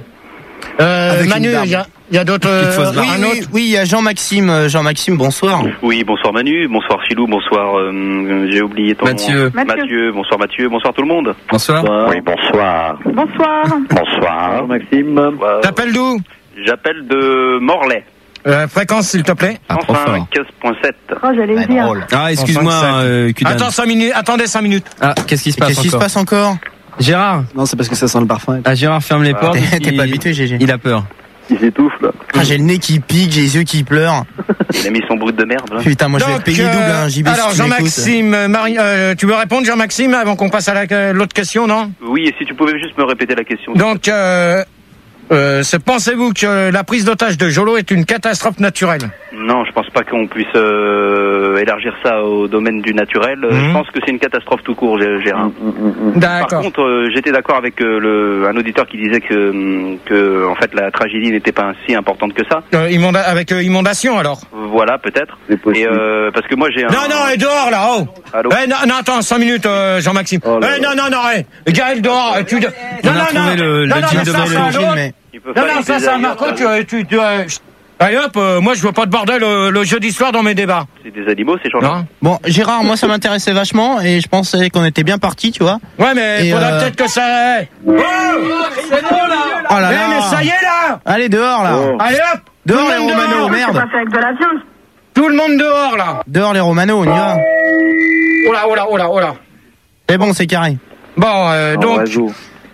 Euh, Manu, il y a, y a d'autres. Euh, oui, un oui, autre. oui, il y a Jean-Maxime. Jean-Maxime, bonsoir. Oui, bonsoir Manu, bonsoir Philou, bonsoir. Euh, j'ai oublié ton Mathieu. nom. Mathieu. Mathieu, bonsoir Mathieu, bonsoir tout le monde. Bonsoir. Bonsoir. Oui, bonsoir. Bonsoir. Bonsoir. Maxime. T'appelles d'où? J'appelle de Morlaix. Euh, fréquence, s'il te plaît. Ah, trop fort. quinze point sept. Oh, j'allais le dire. Ah, excuse-moi, euh, Attends cinq minutes, attendez cinq minutes. Ah, qu'est-ce qui se passe Qu'est-ce qui se encore passe encore? Gérard. Non, c'est parce que ça sent le parfum. Ah, Gérard, ferme les portes. T'es, t'es il, pas habitué, G G. Il a peur. Il s'étouffe là. Ah, j'ai le nez qui pique, j'ai les yeux qui pleurent. Il a mis son brut de merde. Là. Putain, moi je vais Donc, te payer euh, double, hein, J B. Alors, si tu m'écoutes. Jean-Maxime, Marie, euh, tu veux répondre, Jean-Maxime, avant qu'on passe à la, euh, l'autre question, non? Oui, et si tu pouvais juste me répéter la question. Donc, euh, euh, c'est- pensez-vous que la prise d'otage de Jolo est une catastrophe naturelle? Non, je pense pas qu'on puisse euh, élargir ça au domaine du naturel. Euh, Mhm. Je pense que c'est une catastrophe tout court, Gé- Gérard. Par D'accord. contre, euh, j'étais d'accord avec euh, le, un auditeur qui disait que, hum, que en fait, la tragédie n'était pas si importante que ça. Euh, immonda- avec euh, inondation, alors? Voilà, peut-être. C'est possible. Et euh, parce que moi j'ai un. Non, non, et dehors, là, oh! Allô. Eh, non, non, attends, cinq minutes, euh, Jean-Maxime. Oh là eh, là. non, non, non, eh, Gaël, dehors, tu... Non, On a non, retrouvé non, le- non, le non, jean mais de ça, Belle c'est et un le autre. mais... Il peut Non, pas non, les ça, baiser c'est un ailleurs, Marco, ça. tu... tu, tu euh, chut. Allez hop, euh, moi, je veux pas de bordel euh, le jeudi soir dans mes débats. C'est des animaux, ces gens-là. Non? Bon, Gérard, moi ça m'intéressait vachement et je pensais qu'on était bien partis, tu vois. Ouais, mais Et faudrait euh, peut-être que ça... Oh, C'est bon, là. Oh là Eh, là. mais ça y est, là! Allez, dehors là. Oh. Allez hop! Dehors Tout le les monde Romano, dehors. merde. Ça fait avec de la viande. Tout le monde dehors, là! Dehors les Romano, on y va. Oh là, oh là, oh là, oh là. C'est bon, c'est carré. Bon, euh, En donc, réseau.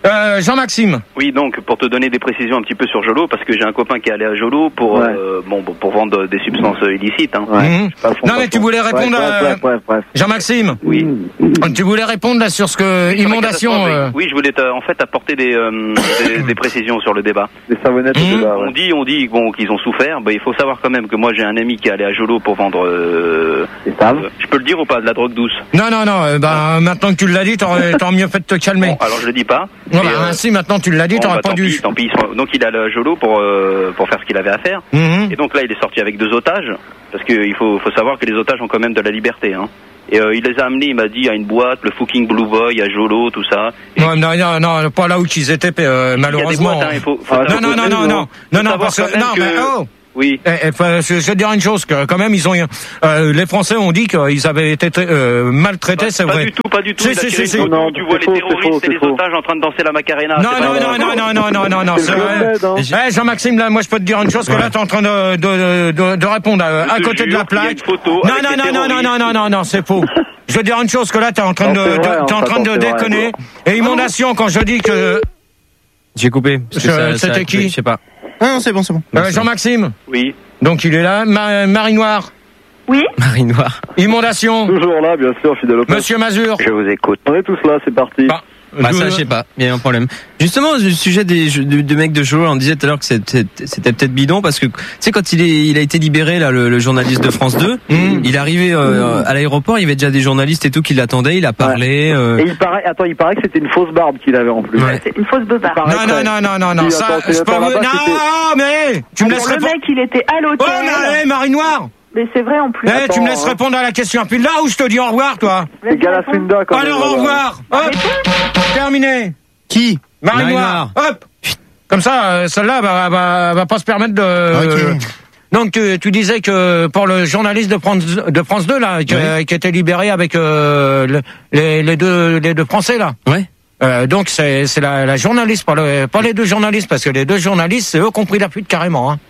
Euh, Jean-Maxime. Oui, donc pour te donner des précisions un petit peu sur Jolo, parce que j'ai un copain qui est allé à Jolo pour Ouais. euh, bon pour vendre des substances illicites. Hein. Ouais. Mhm. Pas fond, Non pas mais tu fond. voulais répondre Ouais, à bref, bref, bref. Jean-Maxime. Oui. Tu voulais répondre là sur ce que Sur la inondation. catastrophe, euh, Oui, je voulais te- en fait apporter des, euh, des, des précisions sur le débat. Les savonnettes Mmh. au débat, ouais. On dit, on dit bon qu'ils ont souffert. Bah, il faut savoir quand même que moi j'ai un ami qui est allé à Jolo pour vendre. Euh, Les saves. euh, je peux le dire ou pas, de la drogue douce. Non non non. euh, bah maintenant que tu l'as dit, t'aurais t'aurais mieux fait de te calmer. Bon, alors je le dis pas. Non, mais, bah, euh, si maintenant tu l'as dit, bon, t'aurais bah, pas tant dû. pis, tant pis. Donc il est allé à Jolo pour euh, pour faire ce qu'il avait à faire. Mhm. Et donc là, il est sorti avec deux otages, parce qu'il faut, faut savoir que les otages ont quand même de la liberté. Hein. Et euh, il les a amenés, il m'a dit, à une boîte, le fucking Blue Boy, à Jolo, tout ça. Et Non, non, non, non, pas là où ils étaient, euh, malheureusement. Il y a des boîtes, hein, il faut, faut Ah, Non, non, non, non, non, non, non, savoir parce que, quand même non, que- mais oh! Oui. Eh, eh, faut- je je vais te dire une chose, que quand même, ils ont, euh, les Français ont dit qu'ils avaient été euh, maltraités, c'est Pas vrai. du tout, pas du tout. Si, Il a si, tiré si, une si. photo, Non, tu c'est vois les faux, c'est terroristes faux, et les c'est faux. otages en train de danser la Macarena. Non, c'est non, pas non, vrai. non, non, non, non, non, non, C'est c'est le vrai. Club Med, hein. Eh, Jean-Maxime, là, moi, je peux te dire une chose, que là, t'es en train de, de, de, de répondre à, Je à te côté de jure la qu'il y a plaque. une photo Non, avec non, les non, non, non, terroristes. non, non, non, non, c'est faux. Je veux dire une chose, que là, t'es en train de, Non, c'est vrai, de- t'es en hein, train de c'est vrai. déconner. Et inondation, quand je dis que, J'ai coupé. parce que Je- ça- ça c'était a coupé, qui Je sais pas. Ah non, c'est bon, c'est bon. euh, Jean-Maxime. Oui. Donc, il est là. Ma- Marie Noire. Oui. Marie Noire. Inondation. Toujours là, bien sûr, fidèle au poste. Monsieur Mazur. Je vous écoute. On est tous là, c'est parti. Bah, Bah je- ça, je sais pas. Il y a un problème. Justement, le sujet des jeux- du, du mec de Jolo, on disait tout à l'heure que c'était c'était peut-être bidon parce que tu sais quand il est il a été libéré là, le, le journaliste de France deux, Mmh. il est arrivé euh, à l'aéroport, il y avait déjà des journalistes et tout qui l'attendaient, il a parlé. euh, Et il paraît, attends, il paraît que c'était une fausse barbe qu'il avait en plus. Ouais. C'est une fausse beubare. Il paraît Non, non, que- non, non, non, non, Si, ça, attends, je c'est- peux attends, vous- là-bas, c'était- Non, mais tu me laisses Le répondre. mec, il était à Oh, l'hôtel. mais allez, Marie Noire. Mais c'est vrai en plus. Eh, tu me laisses hein. répondre à la question. Puis là où je te dis au revoir, toi. C'est Galasunda quand même. Alors, au là-bas. revoir. Hop, terminé. Qui Marie Marie Noire. Hop. Comme ça, euh, celle-là va, va, va pas se permettre de. Ok. Donc tu, tu disais que pour le journaliste de France, de France deux là, qui, Ouais. qui était libéré avec euh, le- les, les deux les deux Français là. Ouais. Euh, donc c'est c'est la, la journaliste, pas, le, pas les deux journalistes, parce que les deux journalistes, c'est eux qui ont pris la fuite carrément. Hein.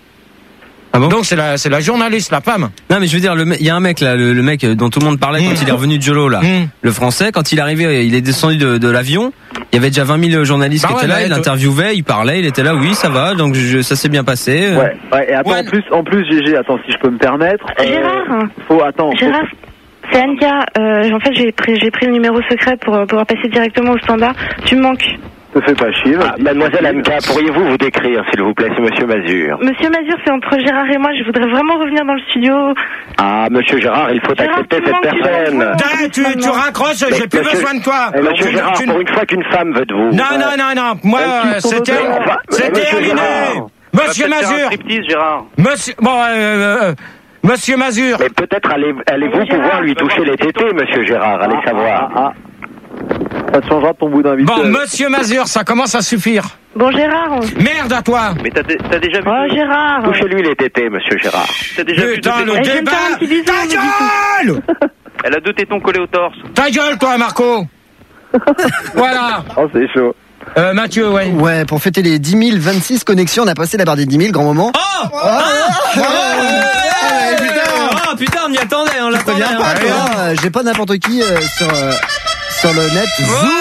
Ah bon Donc c'est la c'est la journaliste, la femme. Non mais je veux dire, le me- il y a un mec là, le, le mec dont tout le monde parlait Mmh. quand il est revenu de Jolo là, Mmh. le français, quand il est arrivé, il est descendu de, de l'avion, il y avait déjà vingt mille journalistes Bah qui ouais, étaient là, bah, il toi- interviewait, il parlait, il était là, oui ça va, donc je, ça s'est bien passé. euh. Ouais, ouais, et attends, Ouais. en plus, en plus, G G, attends, si je peux me permettre. euh, Gérard. Faut, attends. faut- Gérard, c'est Anka. Euh, en fait, j'ai pris, j'ai pris le numéro secret pour euh, pouvoir passer directement au standard. Tu me manques. Te fais pas chier. Ah, mademoiselle Anka, pourriez-vous vous décrire, s'il vous plaît, c'est Monsieur Mazur. Monsieur Mazur, c'est entre Gérard et moi. Je voudrais vraiment revenir dans le studio. Ah, Monsieur Gérard, il faut Gérard, accepter tu cette manques, tu personne. manques. Ah, tu, tu raccroches, Mais j'ai plus monsieur- besoin de toi. Eh, Monsieur Tu- Gérard, tu- pour une fois qu'une femme veut de vous. Non, non, non, non. Moi, Elle euh, kiffe son c'était, odeur. Enfin, c'était Monsieur terminé. Gérard. Monsieur On va peut-être faire un Mazur. striptease, Gérard. Monsieur, bon, euh, euh, Monsieur Mazur. Mais peut-être allez- allez-vous Allez, Gérard, pouvoir lui tu vas toucher voir les si tétés, Monsieur Gérard, allez Ah, savoir. ah, ah. Ça te changera de ton bout d'invité. Bon, Monsieur Mazur, ça commence à suffire. Bon, Gérard. Merde à toi. Mais t'as t'as déjà vu Oh, de- Gérard. Touchez-lui les tétés, Monsieur Gérard. t'as déjà vu Putain, deux le tétons. Eh, je vais me débat. faire un petit bisou, Ta on me dit gueule. Elle a deux tétons collés au torse. Ta gueule, toi, Marco. Voilà. Oh, c'est chaud. Euh, Mathieu, ouais. Ouais, pour fêter les dix mille vingt-six connexions, on a passé la barre des dix mille, grand moment. Oh, Ah, Ah, putain, oh, putain, on y attendait, on l'attendait. viens pas, hein. toi. euh, J'ai pas n'importe qui euh, sur, euh, sur le net.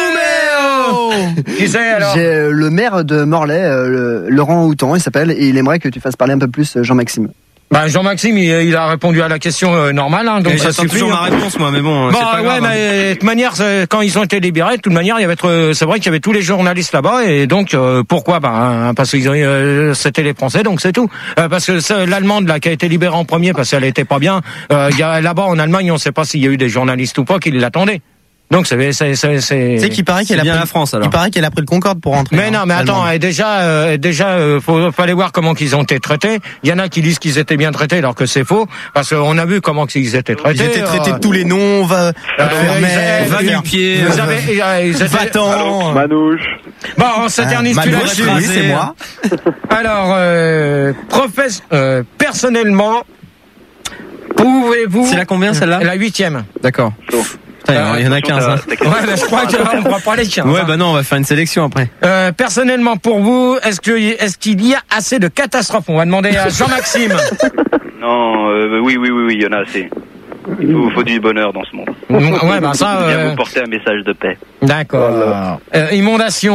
Qui c'est alors? J'ai euh, le maire de Morlaix, euh, le- Laurent Houtan, il s'appelle, et il aimerait que tu fasses parler un peu plus euh, Jean-Maxime. Bah, Jean-Maxime, il, il a répondu à la question euh, normale, hein, donc Et ça J'attends suffit. toujours ma hein. réponse moi, mais bon, Bon, c'est pas ouais, grave. hein. mais de toute manière, c'est- quand ils ont été libérés, de toute manière, il y avait, trop- c'est vrai qu'il y avait tous les journalistes là-bas, et donc euh, pourquoi? Bah, hein, parce que euh, c'était les Français, donc c'est tout. Euh, parce que c'est l'Allemande là qui a été libérée en premier parce qu'elle était pas bien. Euh, il y a là-bas en Allemagne, on ne sait pas s'il y a eu des journalistes ou pas qui l'attendaient. Donc c'est c'est c'est. c'est- Tu sais qu'il paraît C'est qu'elle a bien pris la France alors. Il paraît qu'elle a pris le Concorde pour rentrer. Mais hein, non, mais attends, l'Allemande. euh, déjà, euh, déjà, euh, faut, fallait voir comment qu'ils ont été traités. Il y en a qui disent qu'ils étaient bien traités, alors que c'est faux, parce qu'on a vu comment ils étaient traités. Ils étaient traités euh, de tous les noms, va, euh, Vermeer, ils- va ils- du pied, Ils euh, avaient, ils- ils étaient- Va-t'en. Manouche. Bon, on s'éternise Ah, plus Manouche, là-dessus. oui, c'est moi. Alors, euh, professe, euh, personnellement, pouvez-vous... C'est la combien celle-là? La huitième. D'accord. Putain, il y en a quinze. Hein. Ouais, mais je crois qu'on ne va pas les quinze. Ouais, hein. bah non, on va faire une sélection après. Euh, personnellement, pour vous, est-ce que est-ce qu'il y a assez de catastrophes? On va demander à Jean-Maxime. Non, euh, oui, oui, oui, oui, il y en a assez. Il faut, faut du bonheur dans ce monde. Ouais, bah ça. Viens euh, vous porter un message de paix. D'accord. Euh, inondation.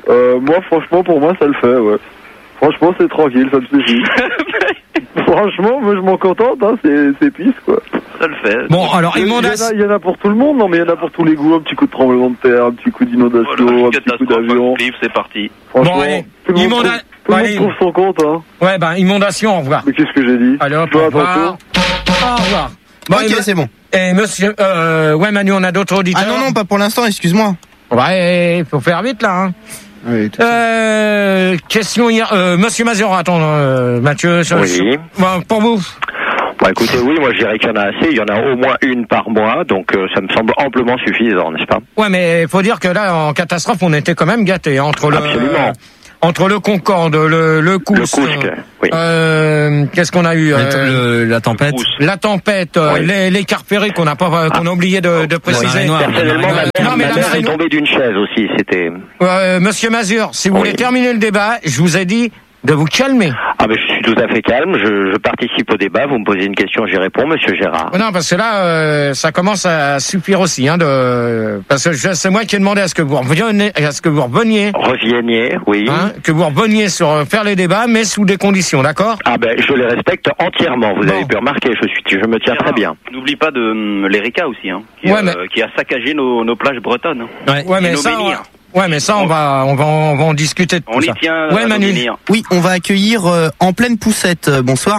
Euh, moi, franchement, pour moi, ça le fait, ouais. Franchement, c'est tranquille, ça me suffit. Franchement, moi, je m'en contente, hein, c'est, c'est pisse, quoi. Ça le fait. Bon, alors, il y, en a, il y en a pour tout le monde, non, mais il y en a pour tous les goûts. Un petit coup de tremblement de terre, un petit coup d'inondation, Voilà, un petit coup d'avion. C'est parti. Franchement, Bon, allez, tout le monde, immonda- trouve, tout le allez. monde trouve son compte, hein. Ouais, ben, inondation, au revoir. Mais qu'est-ce que j'ai dit? Allez, hop, Toi, au revoir. tantôt. Au revoir. Bon, Ok, et- c'est bon. Et monsieur, euh, ouais, Manu, on a d'autres auditeurs. Ah non, non, pas pour l'instant, excuse-moi. Ouais, il faut faire vite, là, hein. Oui, tout Euh, question hier, euh, monsieur Mazur, attends, euh, Mathieu. je- Oui. je- bon, pour vous. Bon, écoutez, oui, moi je dirais qu'il y en a assez. Il y en a au moins une par mois, donc euh, ça me semble amplement suffisant, n'est-ce pas? Ouais, mais faut dire que là, en catastrophe, on était quand même gâtés entre le, Absolument. entre le Concorde, le, le Cous, Le Cousque, oui. euh, qu'est-ce qu'on a eu, euh, Le- la tempête. la tempête, euh, Oui. les, les cartes ferrées qu'on n'a pas, qu'on a oublié de, de préciser. marée noire. Personnellement, ma, Non, mais ma la mère marée est noire- tombée d'une chaise aussi, c'était... Euh, monsieur Mazur, si vous Oui. voulez terminer le débat, je vous ai dit de vous calmer. Ah ben je suis tout à fait calme, je, je participe au débat, vous me posez une question, j'y réponds, monsieur Gérard. Non, parce que là, euh, ça commence à suffire aussi, hein, de, parce que je- c'est moi qui ai demandé à ce que vous reveniez, à ce que vous reveniez, Revieniez, oui. hein, que vous reveniez sur euh, faire les débats, mais sous des conditions, d'accord? Ah ben je les respecte entièrement, vous Bon. avez pu remarquer, je suis, je me tiens très bien. N'oublie pas de hum, l'Erika aussi, hein, qui, Ouais, euh, mais- qui a saccagé nos, nos plages bretonnes. Ouais. Ouais, mais Et nos ça, menhirs. ouais, mais ça, on va, on va, on va en discuter de tout On y ça. tient Ouais, à nos Manu. menhirs. Oui, on va accueillir euh, en pleine poussette. Euh, bonsoir.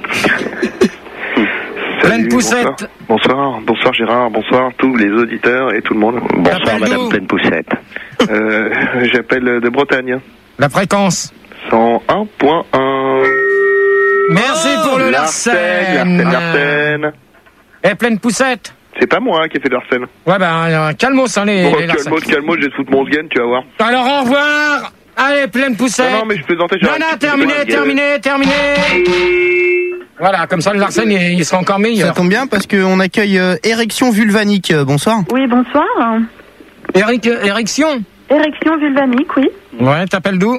Pleine Salut, poussette. Bonsoir. bonsoir, bonsoir Gérard, bonsoir tous les auditeurs et tout le monde. Bonsoir T'appelles madame d'où Pleine Poussette. Euh, j'appelle de Bretagne. La fréquence. cent un point un. Merci pour le Larsen, Larsen. Larsen, Larsen. Et pleine poussette. C'est pas moi hein, qui ai fait Larsen. Ouais, ben, euh, calmos, hein, les, Bon, les Larsen. calmo, calmo, je vais te foutre mon sgen, tu vas voir. Alors, au revoir. Allez, pleine poussette. Non, non, mais je plaisantais. Non, non, terminé, terminé, terminé. Voilà, comme ça, le Larsen, il, il sera encore Ça meilleur. tombe bien parce qu'on accueille euh, érection vulvanique. Euh, bonsoir. Oui, bonsoir. Eric, érection. Érection vulvanique, oui. Ouais, t'appelles d'où?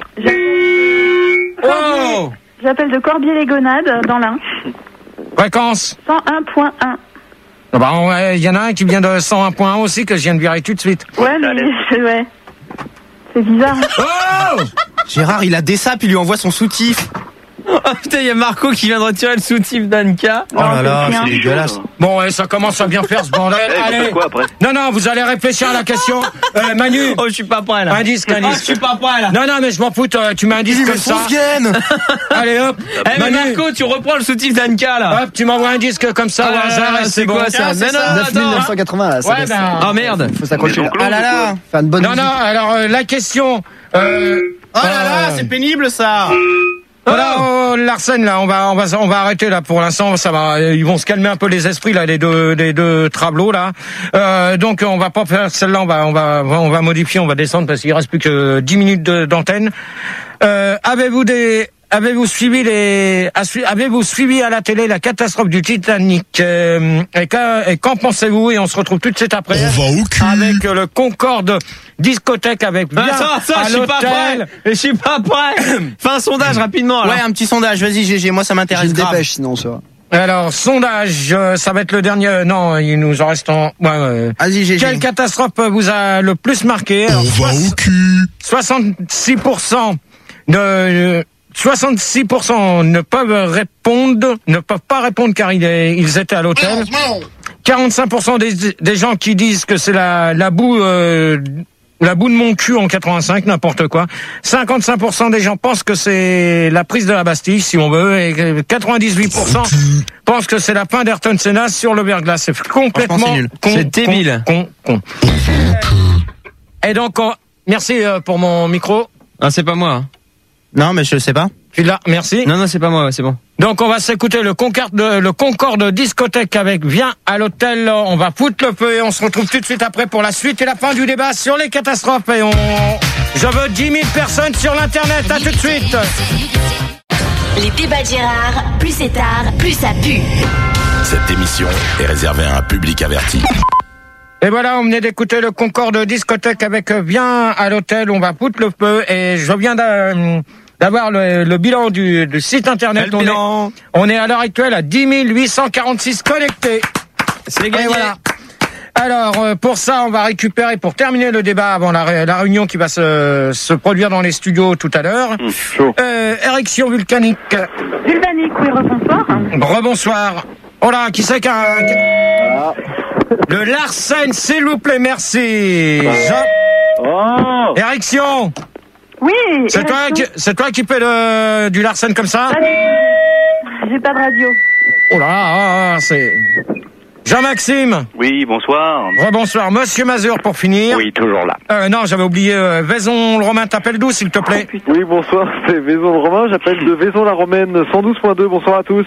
Oh! J'appelle de Corbier-les-Gonades, dans l'Ain. Fréquence. cent un point un. Ah bah, ouais, il y en a un qui vient de cent un point un aussi que je viens de virer tout de suite. Ouais, mais c'est ouais. C'est bizarre. Oh! Gérard, il a des sapes, il lui envoie son soutif. Oh putain, il y a Marco qui vient de retirer le soutif d'Anka. Oh là là, c'est c'est bien. dégueulasse. Bon, ouais, ça commence à bien faire ce bordel. Eh, vous Allez. faites quoi après? Non, non, vous allez réfléchir à la question. Euh, Manu. Oh, je suis pas prêt là. Un disque, un Oh, je disque. suis pas prêt là. Non, non, mais je m'en fous, euh, tu mets un Il disque lui met comme son ça. sgen. Allez, hop. Eh mais Manu. Marco, tu reprends le soutif d'Anka là. Hop, tu m'envoies un disque comme ça Ah au là hasard là, et c'est c'est bon. quoi ça? Tiens, Non, non, ça. neuf mille neuf cent quatre-vingts là, ça Ouais, laisse- ben. Oh merde. faut s'accrocher là. Ah là là. Faire une bonne Non, musique. non, alors euh, la question. Euh, Oh là là, euh, c'est pénible ça. Voilà, oh, Larsen, là, on va, on va, on va arrêter là pour l'instant. Ça va, ils vont se calmer un peu les esprits là, les deux, les deux tableaux là. Euh, donc on va pas faire celle-là, on va, on va, on va modifier, on va descendre parce qu'il reste plus que dix minutes de- d'antenne. Euh, avez-vous des, avez-vous suivi les, avez-vous suivi à la télé la catastrophe du Titanic euh, et, qu'en- et qu'en pensez-vous? Et on se retrouve tout de suite après avec euh, le Concorde discothèque avec Ah, bien ça, ça, à je suis pas prêt. l'hôtel. Je suis pas prêt. Fais un sondage rapidement alors. Ouais, un petit sondage, vas-y G G, moi ça J'ai m'intéresse une grave. dépêche sinon ça. Alors, sondage, euh, ça va être le dernier. euh, Non, il nous en reste en. Ouais, ouais. Vas-y G G. Quelle catastrophe vous a le plus marqué? Alors, soixante-six pour cent de. soixante-six pour cent ne peuvent répondre, ne peuvent pas répondre car ils, ils étaient à l'hôtel. quarante-cinq pour cent des, des gens qui disent que c'est la, la boue, euh, la boue de mon cul en quatre-vingt-cinq, n'importe quoi. cinquante-cinq pour cent des gens pensent que c'est la prise de la Bastille, si on veut, et quatre-vingt-dix-huit pour cent pensent que c'est la fin d'Ayrton Senna sur le verglas. C'est complètement Franchement, c'est nul. con, C'est con, débile. Con, con. Et donc, on- merci euh, pour mon micro. Ah, c'est pas moi. hein. Non, mais je sais pas. Tu l'as, merci. Non, non, c'est pas moi, ouais, c'est bon. Donc on va s'écouter le Concorde, le Concorde discothèque avec Viens à l'hôtel. On va foutre le feu et on se retrouve tout de suite après pour la suite et la fin du débat sur les catastrophes. Et on, je veux dix mille personnes sur l'internet. À tout de suite. Les débats de Gérard, plus c'est tard, plus ça pue. Cette émission est réservée à un public averti. Et voilà, on venait d'écouter le Concorde discothèque avec Viens à l'hôtel. On va foutre le feu et je viens d'a- d'avoir le, le bilan du, du site internet. Le on, bilan. Est, on est à l'heure actuelle à dix mille huit cent quarante-six connectés. C'est Et gagné. voilà. Alors, euh, pour ça, on va récupérer, pour terminer le débat avant la, ré- la réunion qui va se, se produire dans les studios tout à l'heure, Mmh, chaud. euh, érection vulcanique. Vulvanique, oui, rebonsoir. Rebonsoir. Oh là, qui c'est qu'un... Le Larsen, s'il vous plaît, merci. Jean... Oh Érection. Oui. C'est toi, qui, c'est toi qui fais le, du Larsen comme ça? J'ai pas de radio. Oh là, ah, ah, c'est... Jean-Maxime. Oui, bonsoir. Rebonsoir. Monsieur Mazur, pour finir. Oui, toujours là. Euh, non, j'avais oublié. Euh, Vaison le Romain, t'appelles d'où, s'il te plaît? Oui, bonsoir, c'est Vaison le Romain, j'appelle de Vaison la Romaine cent douze point deux, bonsoir à tous.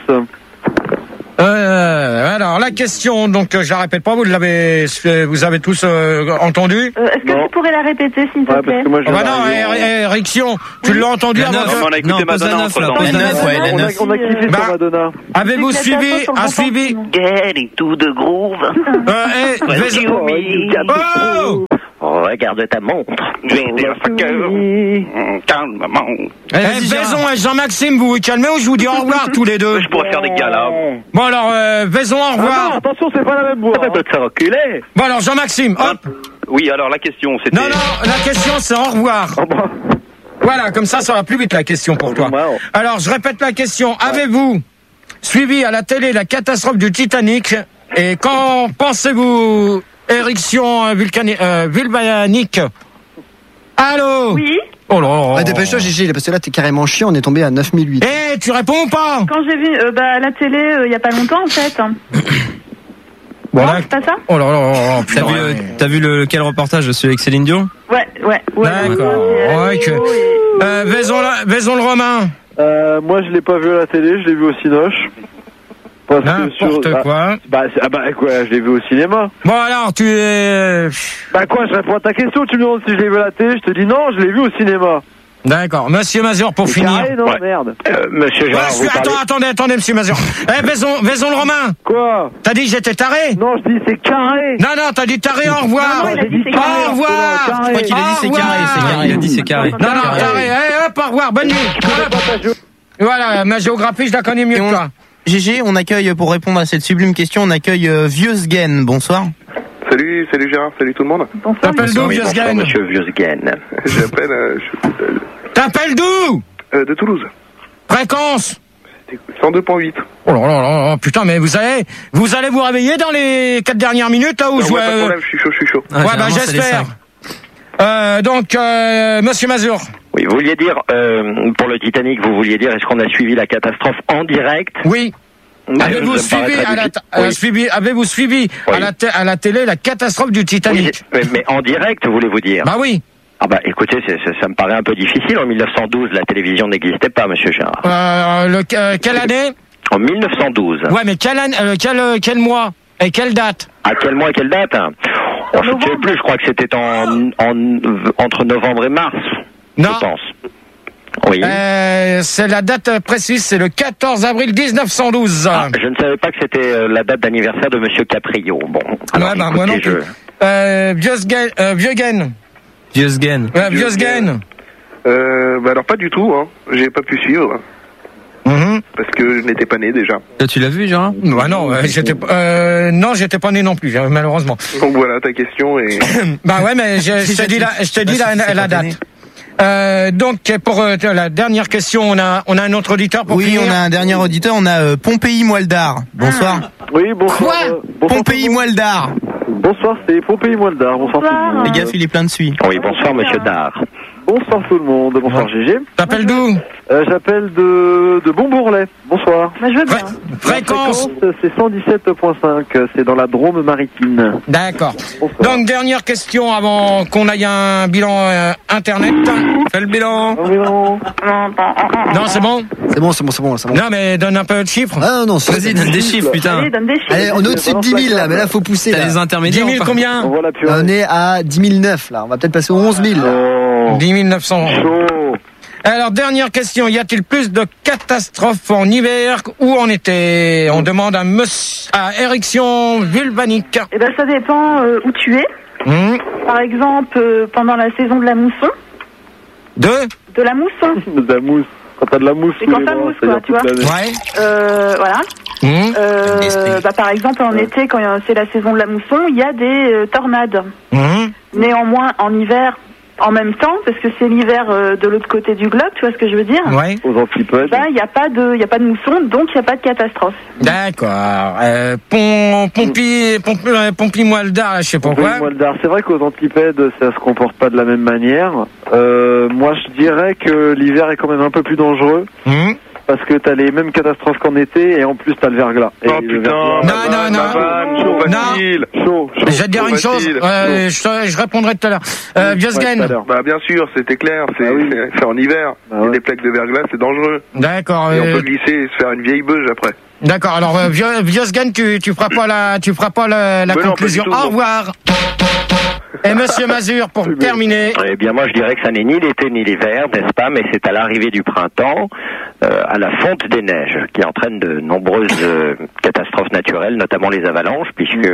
Euh, alors, la question, donc, euh, je la répète pas, vous l'avez, vous avez tous euh, entendu? Euh, Est-ce que Non. tu pourrais la répéter, s'il te Ouais, plaît? parce que moi, je Oh bah viens non, d'arriver, é- hein. é- érection, tu l'as entendu La avant neuf. que... Non, on a écouté Non, pose la Madonna neuf, entre là, temps. pose la neuf, ouais, la On a, neuf. on a kiffé Bah, sur Madonna. Avez-vous C'est que suivi, la chanson a sur le suivi, bon Getting to the groove. euh, eh, Vaison- Oh! Regarde ta montre. Calmement. Eh, Vaison et Jean-Maxime, vous vous calmez ou je vous dis au revoir tous les deux? Je pourrais faire des galas. Bon alors, euh, Vaison, au Ah non, revoir. attention, c'est pas la même voix. Ça peut te faire reculer. Bon alors, Jean-Maxime, hop. Oui, alors la question, c'était... Non, non, la question c'est au revoir. Voilà, comme ça, ça va plus vite la question pour toi. Alors, je répète la question. Avez-vous suivi à la télé la catastrophe du Titanic? Et quand pensez-vous érection euh, vulcani- euh, vulvanique? Allô? Oui. Oh là là. Ouais, dépêche-toi, Gégé, parce que là, t'es carrément chiant, on est tombé à neuf mille huit. Eh, tu réponds ou pas? Quand j'ai vu euh, bah, à la télé, euh, il y a pas longtemps, en fait. Bon, Non, là- c'est pas ça? Oh là là, là, là, T'as putain, vu, ouais. euh, t'as vu le, quel reportage de celui avec Céline Dion? Ouais, ouais, ouais. D'accord. Ouais, Ouais, que- et- Euh, Vaison, la- Vaison le Romain. Euh, moi, je l'ai pas vu à la télé, je l'ai vu au Cinoche. Parce que N'importe sur- quoi. Ah, bah, c'est- ah bah quoi, je l'ai vu au cinéma. Bon alors, tu es... Bah quoi, je réponds à ta question, tu me demandes si je l'ai vu à la télé, je te dis non, je l'ai vu au cinéma. D'accord. Monsieur Mazur, pour C'est finir. carré, non, Ouais. merde. Euh, monsieur Ouais, Gérard, je vous suis- parlez... Attends, attendez, attendez, monsieur Mazur. Eh, Vaison, Vaison le Romain. Quoi? T'as dit que j'étais taré? Non, je dis c'est carré. Non, non, t'as dit taré, au revoir. Non, non, il a dit c'est carré. Au revoir. Je Je crois qu'il a dit c'est Au carré, c'est revoir. carré. Il a dit c'est carré. Non, non, taré. Eh, hop, au revoir, bonne nuit. Hop. Voilà, ma géographie, je la connais mieux Et que on- toi. Gégé, on accueille, pour répondre à cette sublime question, on accueille euh, Vieux Sgen. Bonsoir. Salut, salut Gérard, salut tout le monde. Bonsoir. T'appelles d'où, Oui, vieux bonsoir, Sgen? monsieur Vieux-Sgen. J'appelle euh, je- T'appelles d'où? euh, de Toulouse. Fréquence? cent deux point huit. Oh là là là là, putain, mais vous allez, vous allez vous réveiller dans les quatre dernières minutes, là, où Non, je... ouais, pas de problème, je suis chaud, je suis chaud. Ah, Ouais, bah, généralement, c'est les j'espère. cinq. Euh, donc, euh, monsieur Mazur. Oui, vous vouliez dire, euh, pour le Titanic, vous vouliez dire, est-ce qu'on a suivi la catastrophe en direct? Oui. Euh, Avez-vous ça me paraît suivi, très à la, difficile. euh, Oui. suivi, avez-vous suivi à, Oui. la te- à la télé la catastrophe du Oui, Titanic? mais, mais en direct, voulez-vous dire? Bah oui. Ah bah écoutez, c'est- c'est- ça me paraît un peu difficile. En mille neuf cent douze, la télévision n'existait pas, monsieur Gérard. Euh, le, euh, quelle année? En mille neuf cent douze. Ouais, mais quelle année, euh, quel, euh, quel mois et quelle date? À quel mois et quelle date? Oh, je ne sais plus, je crois que c'était en, en, entre novembre et mars, Non. je pense. Oui. Euh, c'est la date précise, c'est le quatorze avril mille neuf cent douze. Ah, je ne savais pas que c'était euh, la date d'anniversaire de monsieur Caprio. Bon, alors Ouais, bah, moi écoutez, non plus. Euh, Vieux Sgen, euh, Vieux Sgen. Vieux Sgen. Euh, Vieux Sgen. Euh, bah alors pas du tout, hein. J'ai pas pu suivre. Mhm. Parce que je n'étais pas né déjà. Toi, tu l'as vu, Gérard? Bah non, euh, j'étais, euh, non, j'étais pas né non plus, euh, malheureusement. Donc voilà ta question et... Bah ouais, mais je, je te dis la, je te dis la, la date. Euh, donc pour euh, la dernière question, on a, on a un autre auditeur pour Oui, finir. on a un dernier auditeur, on a euh, Pompéi Moildar. Bonsoir. Oui, bonsoir. Quoi euh, bonsoir Pompéi Moildar. Bonsoir, c'est Pompéi Moildar. Bonsoir, tout le monde. Les gars, il est plein de suie. Oui, bonsoir monsieur Dar. Bonsoir tout le monde. Bonsoir Gégé. T'appelles d'où? Euh, J'appelle de, de Bonbourlet. Bonsoir. Bah, je veux bien. Fréquence. La fréquence, c'est cent dix-sept point cinq. C'est dans la Drôme maritime. D'accord. Bonsoir. Donc dernière question avant qu'on aille à un bilan euh, internet. Fais le bilan. Oh, mais non. Non, c'est bon. C'est bon, c'est bon, c'est bon, c'est bon. Non, mais donne un peu de chiffres. Ah non, c'est... Vas-y, donne des chiffres, putain. Allez, donne des chiffres. Allez, on est au-dessus de dix mille là, mais là, faut pousser. T'as Là. les dix intermédiaires. mille ou pas? combien? On voit la purée. On est à dix mille neuf là, on va peut-être passer aux onze mille. Oh, dix mille neuf cents. chaud. Alors, dernière question. Y a-t-il plus de catastrophes en hiver ou en été? On demande à monsieur, à érection vulvanique. Eh ben, ça dépend euh, où tu es. Hmm. Par exemple, euh, pendant la saison de la mousson. Deux? De la mousson. De la mousse. Quand t'as de la mousse C'est sous quand les t'as bras, mousse, c'est-à-dire quoi, tu toute vois. l'année. Ouais. Euh, voilà. Mmh. Euh, bah, par exemple, en été, quand c'est la saison de la mousson, il y a des euh, tornades. Mmh. Néanmoins, en hiver, en même temps, parce que c'est l'hiver euh, de l'autre côté du globe, tu vois ce que je veux dire? Ouais. Aux antipodes. Bah, il n'y a pas de, il y a pas de mousson, donc il n'y a pas de catastrophe. D'accord. Euh, pom, pompi, pompi, euh, pompi Moldar, je sais pas Pompi quoi. Moldar. C'est vrai qu'aux antipodes, ça se comporte pas de la même manière. Euh, moi, je dirais que l'hiver est quand même un peu plus dangereux. Mmh. Parce que t'as les mêmes catastrophes qu'en été et en plus t'as le verglas. Et Oh putain, Non, non, non. chaud, facile. Chaud, chaud. Je vais te dire une chose, euh, je, je répondrai tout à l'heure. Euh, Biosgen. Bah bien sûr, c'était clair, c'est Ah oui. c'est- c'est en hiver. Ah Il y a ouais. des plaques de verglas, c'est dangereux. D'accord. Et on euh, peut glisser et se faire une vieille beuge après. D'accord. Alors, euh, Bio- Biosgen, tu, tu feras pas la, tu feras pas la, la Mais non, conclusion. pas du tout, Au non. revoir. Et Monsieur Mazur, pour terminer. Eh bien, moi, je dirais que ça n'est ni l'été ni l'hiver, n'est-ce pas, mais c'est à l'arrivée du printemps, euh, à la fonte des neiges, qui entraîne de nombreuses euh, catastrophes naturelles, notamment les avalanches, puisque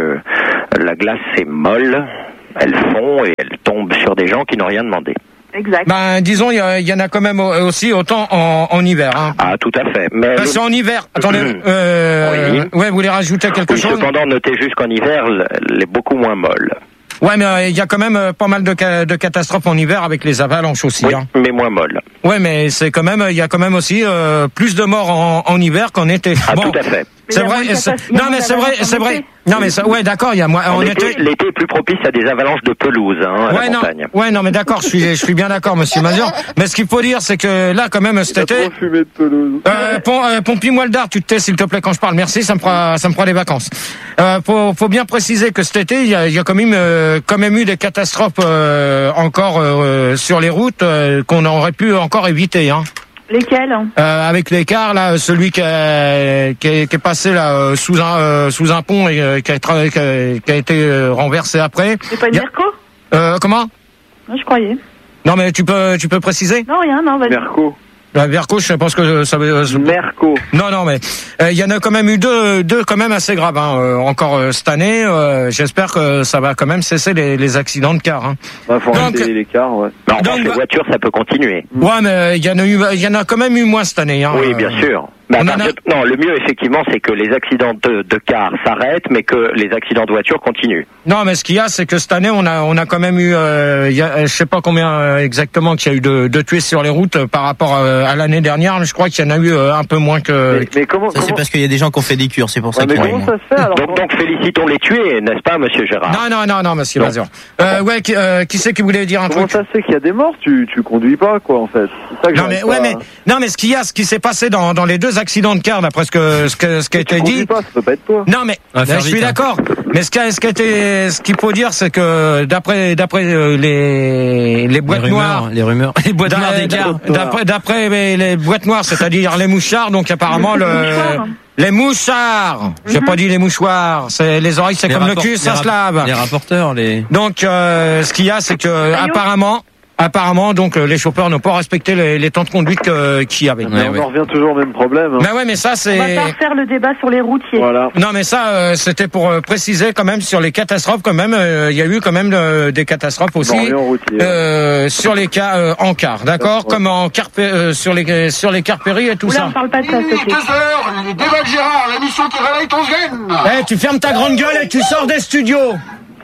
la glace est molle, elle fond et elle tombe sur des gens qui n'ont rien demandé. Exact. Ben, disons, il y, a- il y en a quand même au- aussi autant en, en hiver. Hein. Ah, tout à fait. Mais Ben, le- c'est en hiver. Attendez. Euh, Oui. Ouais, vous voulez rajouter quelque oui, chose? cependant, notez juste qu'en hiver, elle est beaucoup moins molle. Ouais, mais euh, il y a quand même euh, pas mal de, ca- de catastrophes en hiver avec les avalanches aussi. Oui, Hein. mais moins molle. Ouais, mais c'est quand même, il y a quand même aussi euh, plus de morts en, en hiver qu'en été. Ah, bon, tout à fait. c'est Mais il y a vrai. moins de c'est- catastrophes- il y a Non, moins mais c'est vrai, d'avalanches en c'est vrai. été. Non, mais ça, ouais, d'accord. Il y a moins en En été, été. l'été est plus propice à des avalanches de pelouse, hein, à Ouais, la non, montagne. ouais, non, mais d'accord, je suis, je suis bien d'accord, Monsieur Mazur. Mais ce qu'il faut dire, c'est que là, quand même, cet été, Fumée de pelouse. euh, pom, euh, Pompi-moi le dard, tu te tais, s'il te plaît, quand je parle. Merci, ça me fera, ça me fera des vacances. Euh, faut, faut bien préciser que cet été, il y a, il y a quand même, euh, quand même eu des catastrophes euh, encore euh, sur les routes euh, qu'on aurait pu encore éviter, hein. Lesquels? Euh, avec l'écart là, celui qui, a, qui, est, qui est passé là euh, sous un euh, sous un pont et euh, qui, a, tra- qui, a, qui a été euh, renversé après. C'est pas une Y a- Merco? Euh, comment? Non, je croyais. Non mais tu peux tu peux préciser? Non, rien, non, vas-y. Merco. La Verco, je sais pas ce que ça veut. euh, Merco. Non, non, mais euh, il y en a quand même eu deux, deux quand même assez graves. Hein, euh, encore euh, cette année, euh, j'espère que ça va quand même cesser les, les accidents de car. Hein. Bah, faut Donc- arrêter l'écart, ouais. Mais en Donc, revanche, les bah- voitures, ça peut continuer. Ouais, mais il y en a eu, il y en a quand même eu moins cette année. Hein, Oui, euh, bien sûr. Mais à on en partir a- de- Non, le mieux, effectivement, c'est que les accidents de, de car s'arrêtent, mais que les accidents de voiture continuent. Non, mais ce qu'il y a, c'est que cette année, on a, on a quand même eu, euh, il y a, je sais pas combien euh, exactement qu'il y a eu de, de tués sur les routes euh, par rapport euh, à l'année dernière. Je crois qu'il y en a eu euh, un peu moins que. Mais, mais comment, Ça, c'est comment... parce qu'il y a des gens qui ont fait des cures, c'est pour ça Ouais, mais qu'ils comment ont- ça se fait alors? Donc, donc félicitons les tués, n'est-ce pas, monsieur Gérard? Non, non, non, non, Monsieur Non. Mazur. Euh, ouais, qui, euh, qui c'est qui voulait dire un Comment truc? ça se fait qu'il y a des morts? Tu, tu conduis pas, quoi, en fait. C'est ça que Non mais j'arrive ouais pas mais à- non mais ce qu'il y a, ce qui s'est passé dans, dans les deux accidents de car, d'après ce que ce que ce qui a été Tu conduis dit. pas, ça peut pas être toi. Non mais On va faire je suis vite, hein. d'accord. Mais ce qui a, ce qui a été, ce qu'il faut dire, c'est que d'après d'après euh, les les Les boîtes noires. rumeurs, les rumeurs, les boîtes D'a- noires des cars. D'après, d'après les, les boîtes noires, c'est-à-dire les mouchards, donc apparemment le, mouchoirs. les mouchards. J'ai pas dit les mouchoirs. C'est les oreilles, c'est Les comme le rapport- cul, ça les se rap- lave. Les rapporteurs, les. Donc euh, ce qu'il y a, c'est que apparemment, apparemment, donc euh, les chauffeurs n'ont pas respecté les, les temps de conduite que- qu'il y avait. Mais on en revient toujours au même problème. Hein. Ben ouais, mais ça On c'est. va pas refaire le débat sur les routiers. Voilà. Non, mais ça, euh, c'était pour euh, préciser quand même sur les catastrophes. Quand même, euh, il y a eu quand même euh, des catastrophes aussi Morion routier. euh, sur les cas euh, en car, d'accord, Ouais. comme en car euh, sur les sur les cars péris et tout Oula, ça. on parle pas de ça, s'il te plaît. heures, les débats de Gérard, l'émission qui réveille ton gène. Eh, tu fermes ta grande gueule et tu sors des studios.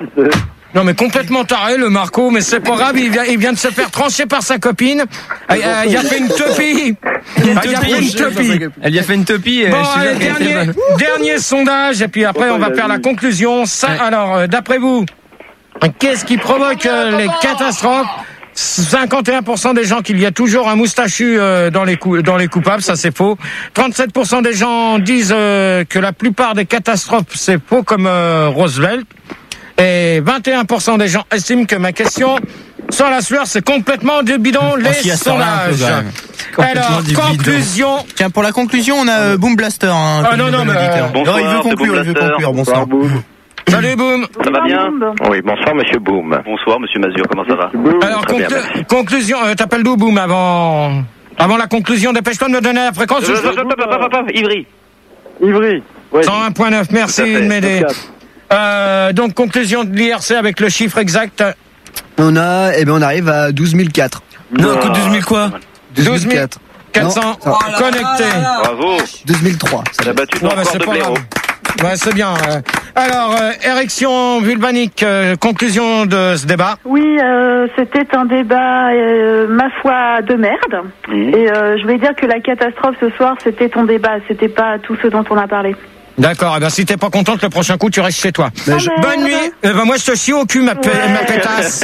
Non mais complètement taré le Marco, mais c'est pas grave, il vient, il vient de se faire trancher par sa copine. Ah, ah, il a fait une topie. Ah, il a fait une topie. Elle lui a fait une topie. Bon, euh, je te allez, jure qu'elle était dernier, bonne. dernier sondage, et puis après on va faire la conclusion. Ça, alors, euh, d'après vous, qu'est-ce qui provoque euh, les catastrophes? cinquante et un pour cent des gens qu'il y a toujours un moustachu euh, dans les cou- dans les coupables, ça c'est faux. trente-sept pour cent des gens disent euh, que la plupart des catastrophes c'est faux comme euh, Roosevelt. Et vingt et un pour cent des gens estiment que ma question sans la sueur c'est complètement du bidon les s'y assort là un peu, sondages. quand même. Complètement Alors, du bidon. conclusion. Tiens, pour la conclusion, on a euh, Boom Blaster. Hein, Ah, comme non, le non, bon mais, auditeur. euh, bonsoir, non, il veut c'est conclure, Boom il veut Blaster. conclure. Bonsoir. Salut Boom. Ça va bien? Oui, bonsoir, monsieur Boom. Bonsoir, monsieur Mazur, comment ça va? Alors Très bien, conclu- merci. conclusion, euh, t'appelles d'où Boom avant avant la conclusion, dépêche-toi de me donner la fréquence. Euh, hop, hop, hop, hop, hop, Ivry. Ivry. Ouais. cent un virgule neuf, merci Tout à fait, de m'aider. Euh, donc conclusion de l'I R C avec le chiffre exact. On a, eh ben, on arrive à douze mille quatre. Non, écoute, douze mille quoi? douze mille. quatre cents Non, oh connectés. Là là. Bravo. deux mille trois. T'as battu ton Ouais, bah, record c'est de pas blaireau. grave. Ouais, c'est bien. euh. Alors, euh, érection vulvanique, euh, conclusion de ce débat. Oui, euh, c'était un débat, euh, ma foi, de merde. Mmh. Et euh, je vais dire que la catastrophe ce soir, c'était ton débat, c'était pas tout ce dont on a parlé. D'accord, eh ben, si t'es pas contente, le prochain coup, tu restes chez toi. Mais je- Bonne nuit. Eh ben, moi, je te chie au cul, ma, pe- Ouais. ma pétasse.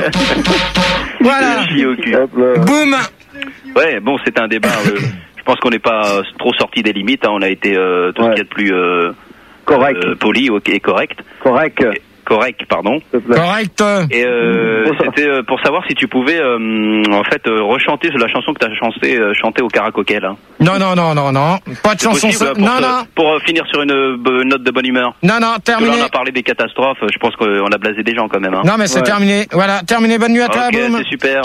Voilà. Chier au cul. Boum. Ouais, bon, c'était un débat. euh, je pense qu'on n'est pas euh, trop sorti des limites. Hein, on a été euh, tout ce qu'il y a de plus euh, Correct. euh, poli ok, et correct. Correct. Et- correct, pardon. Correct. Et euh, c'était euh, pour savoir si tu pouvais euh, en fait euh, rechanter la chanson que tu as chanté, euh, chanté au karaoké là. Non, non, non, non, non. Pas de C'est chanson. possible, ça- pour, Non, te- non. pour euh, finir sur une euh, bo- note de bonne humeur. Non, non, Parce que là, terminé. on a parlé des catastrophes. Je pense qu'on a blasé des gens quand même. Hein. Non, mais c'est Ouais. terminé. Voilà, terminé. Bonne nuit à toi, Ok, boum. c'est super.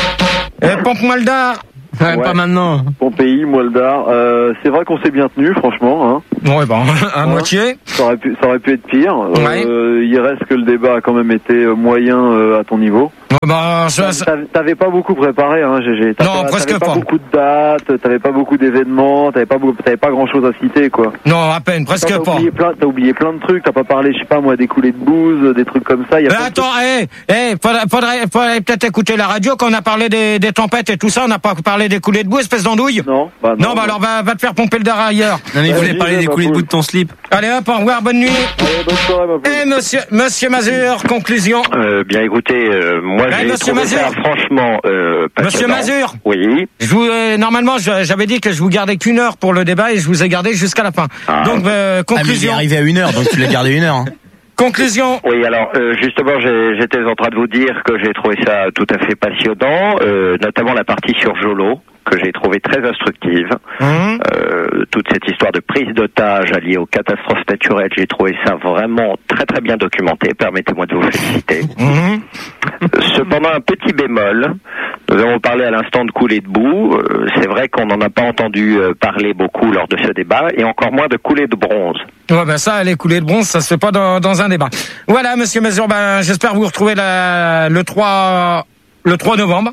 Et pompe-moi le dard. Ouais, Ouais. Pas maintenant. Bon pays, Moldar. Euh, c'est vrai qu'on s'est bien tenu, franchement. Hein. Ouais, bon, à Ouais. moitié. Ça aurait pu, ça aurait pu être pire. Ouais. Euh, il reste que le débat a quand même été euh, moyen euh, à ton niveau. Ouais, bah, ça- ça- T'avais t'avais pas beaucoup préparé, hein, G G. T'avais- Non, presque t'avais pas. pas beaucoup de dates, t'avais pas beaucoup d'événements, t'avais pas, beaucoup- t'avais pas grand chose à citer, quoi. non, à peine, presque T'as pas. oublié plein, t'as oublié plein de trucs, t'as pas parlé, je sais pas moi, des coulées de bouse, des trucs comme ça. Y a Mais plein de attends, hé, hé, faudrait, faudrait, faudrait peut-être écouter la radio quand on a parlé des, des tempêtes et tout ça. On n'a pas parlé des coulées de boue, espèce d'andouille. trucs. Non, bah non. Non, bah alors va, va te faire pomper le dard ailleurs. Non, mais il Ouais, voulait dis, parler ouais, des ma coulées de poule. bout de ton slip. Allez hop, au revoir, bonne nuit. Allez, bonne soirée, ma poule. Et monsieur, monsieur Mazur, conclusion. Euh, bien écoutez, euh, moi Ouais, j'ai monsieur trouvé ça Mazur. franchement euh, Monsieur passionnant. Mazur. Oui. Je vous, euh, normalement, je- j'avais dit que je vous gardais qu'une heure pour le débat et je vous ai gardé jusqu'à la fin. Ah. Donc, euh, Ah, mais il est conclusion. arrivé à une heure, donc tu l'as gardé une heure. Hein. Conclusion. Oui, alors euh, justement, j'ai- j'étais en train de vous dire que j'ai trouvé ça tout à fait passionnant, euh, notamment la partie sur Jolo, que j'ai trouvé très instructive. Hum. Euh, toute cette histoire de prise d'otage alliée aux catastrophes naturelles, j'ai trouvé ça vraiment très très bien documenté. Permettez-moi de vous féliciter. Hum. Cependant, un petit bémol. Nous avons parlé à l'instant de coulées de boue. Euh, c'est vrai qu'on n'en a pas entendu euh, parler beaucoup lors de ce débat, et encore moins de coulées de bronze. Ouais, ben ça, les coulées de bronze, ça se fait pas dans, dans un débat. Voilà, monsieur Mazur, ben, j'espère vous retrouver la, le trois, le trois novembre.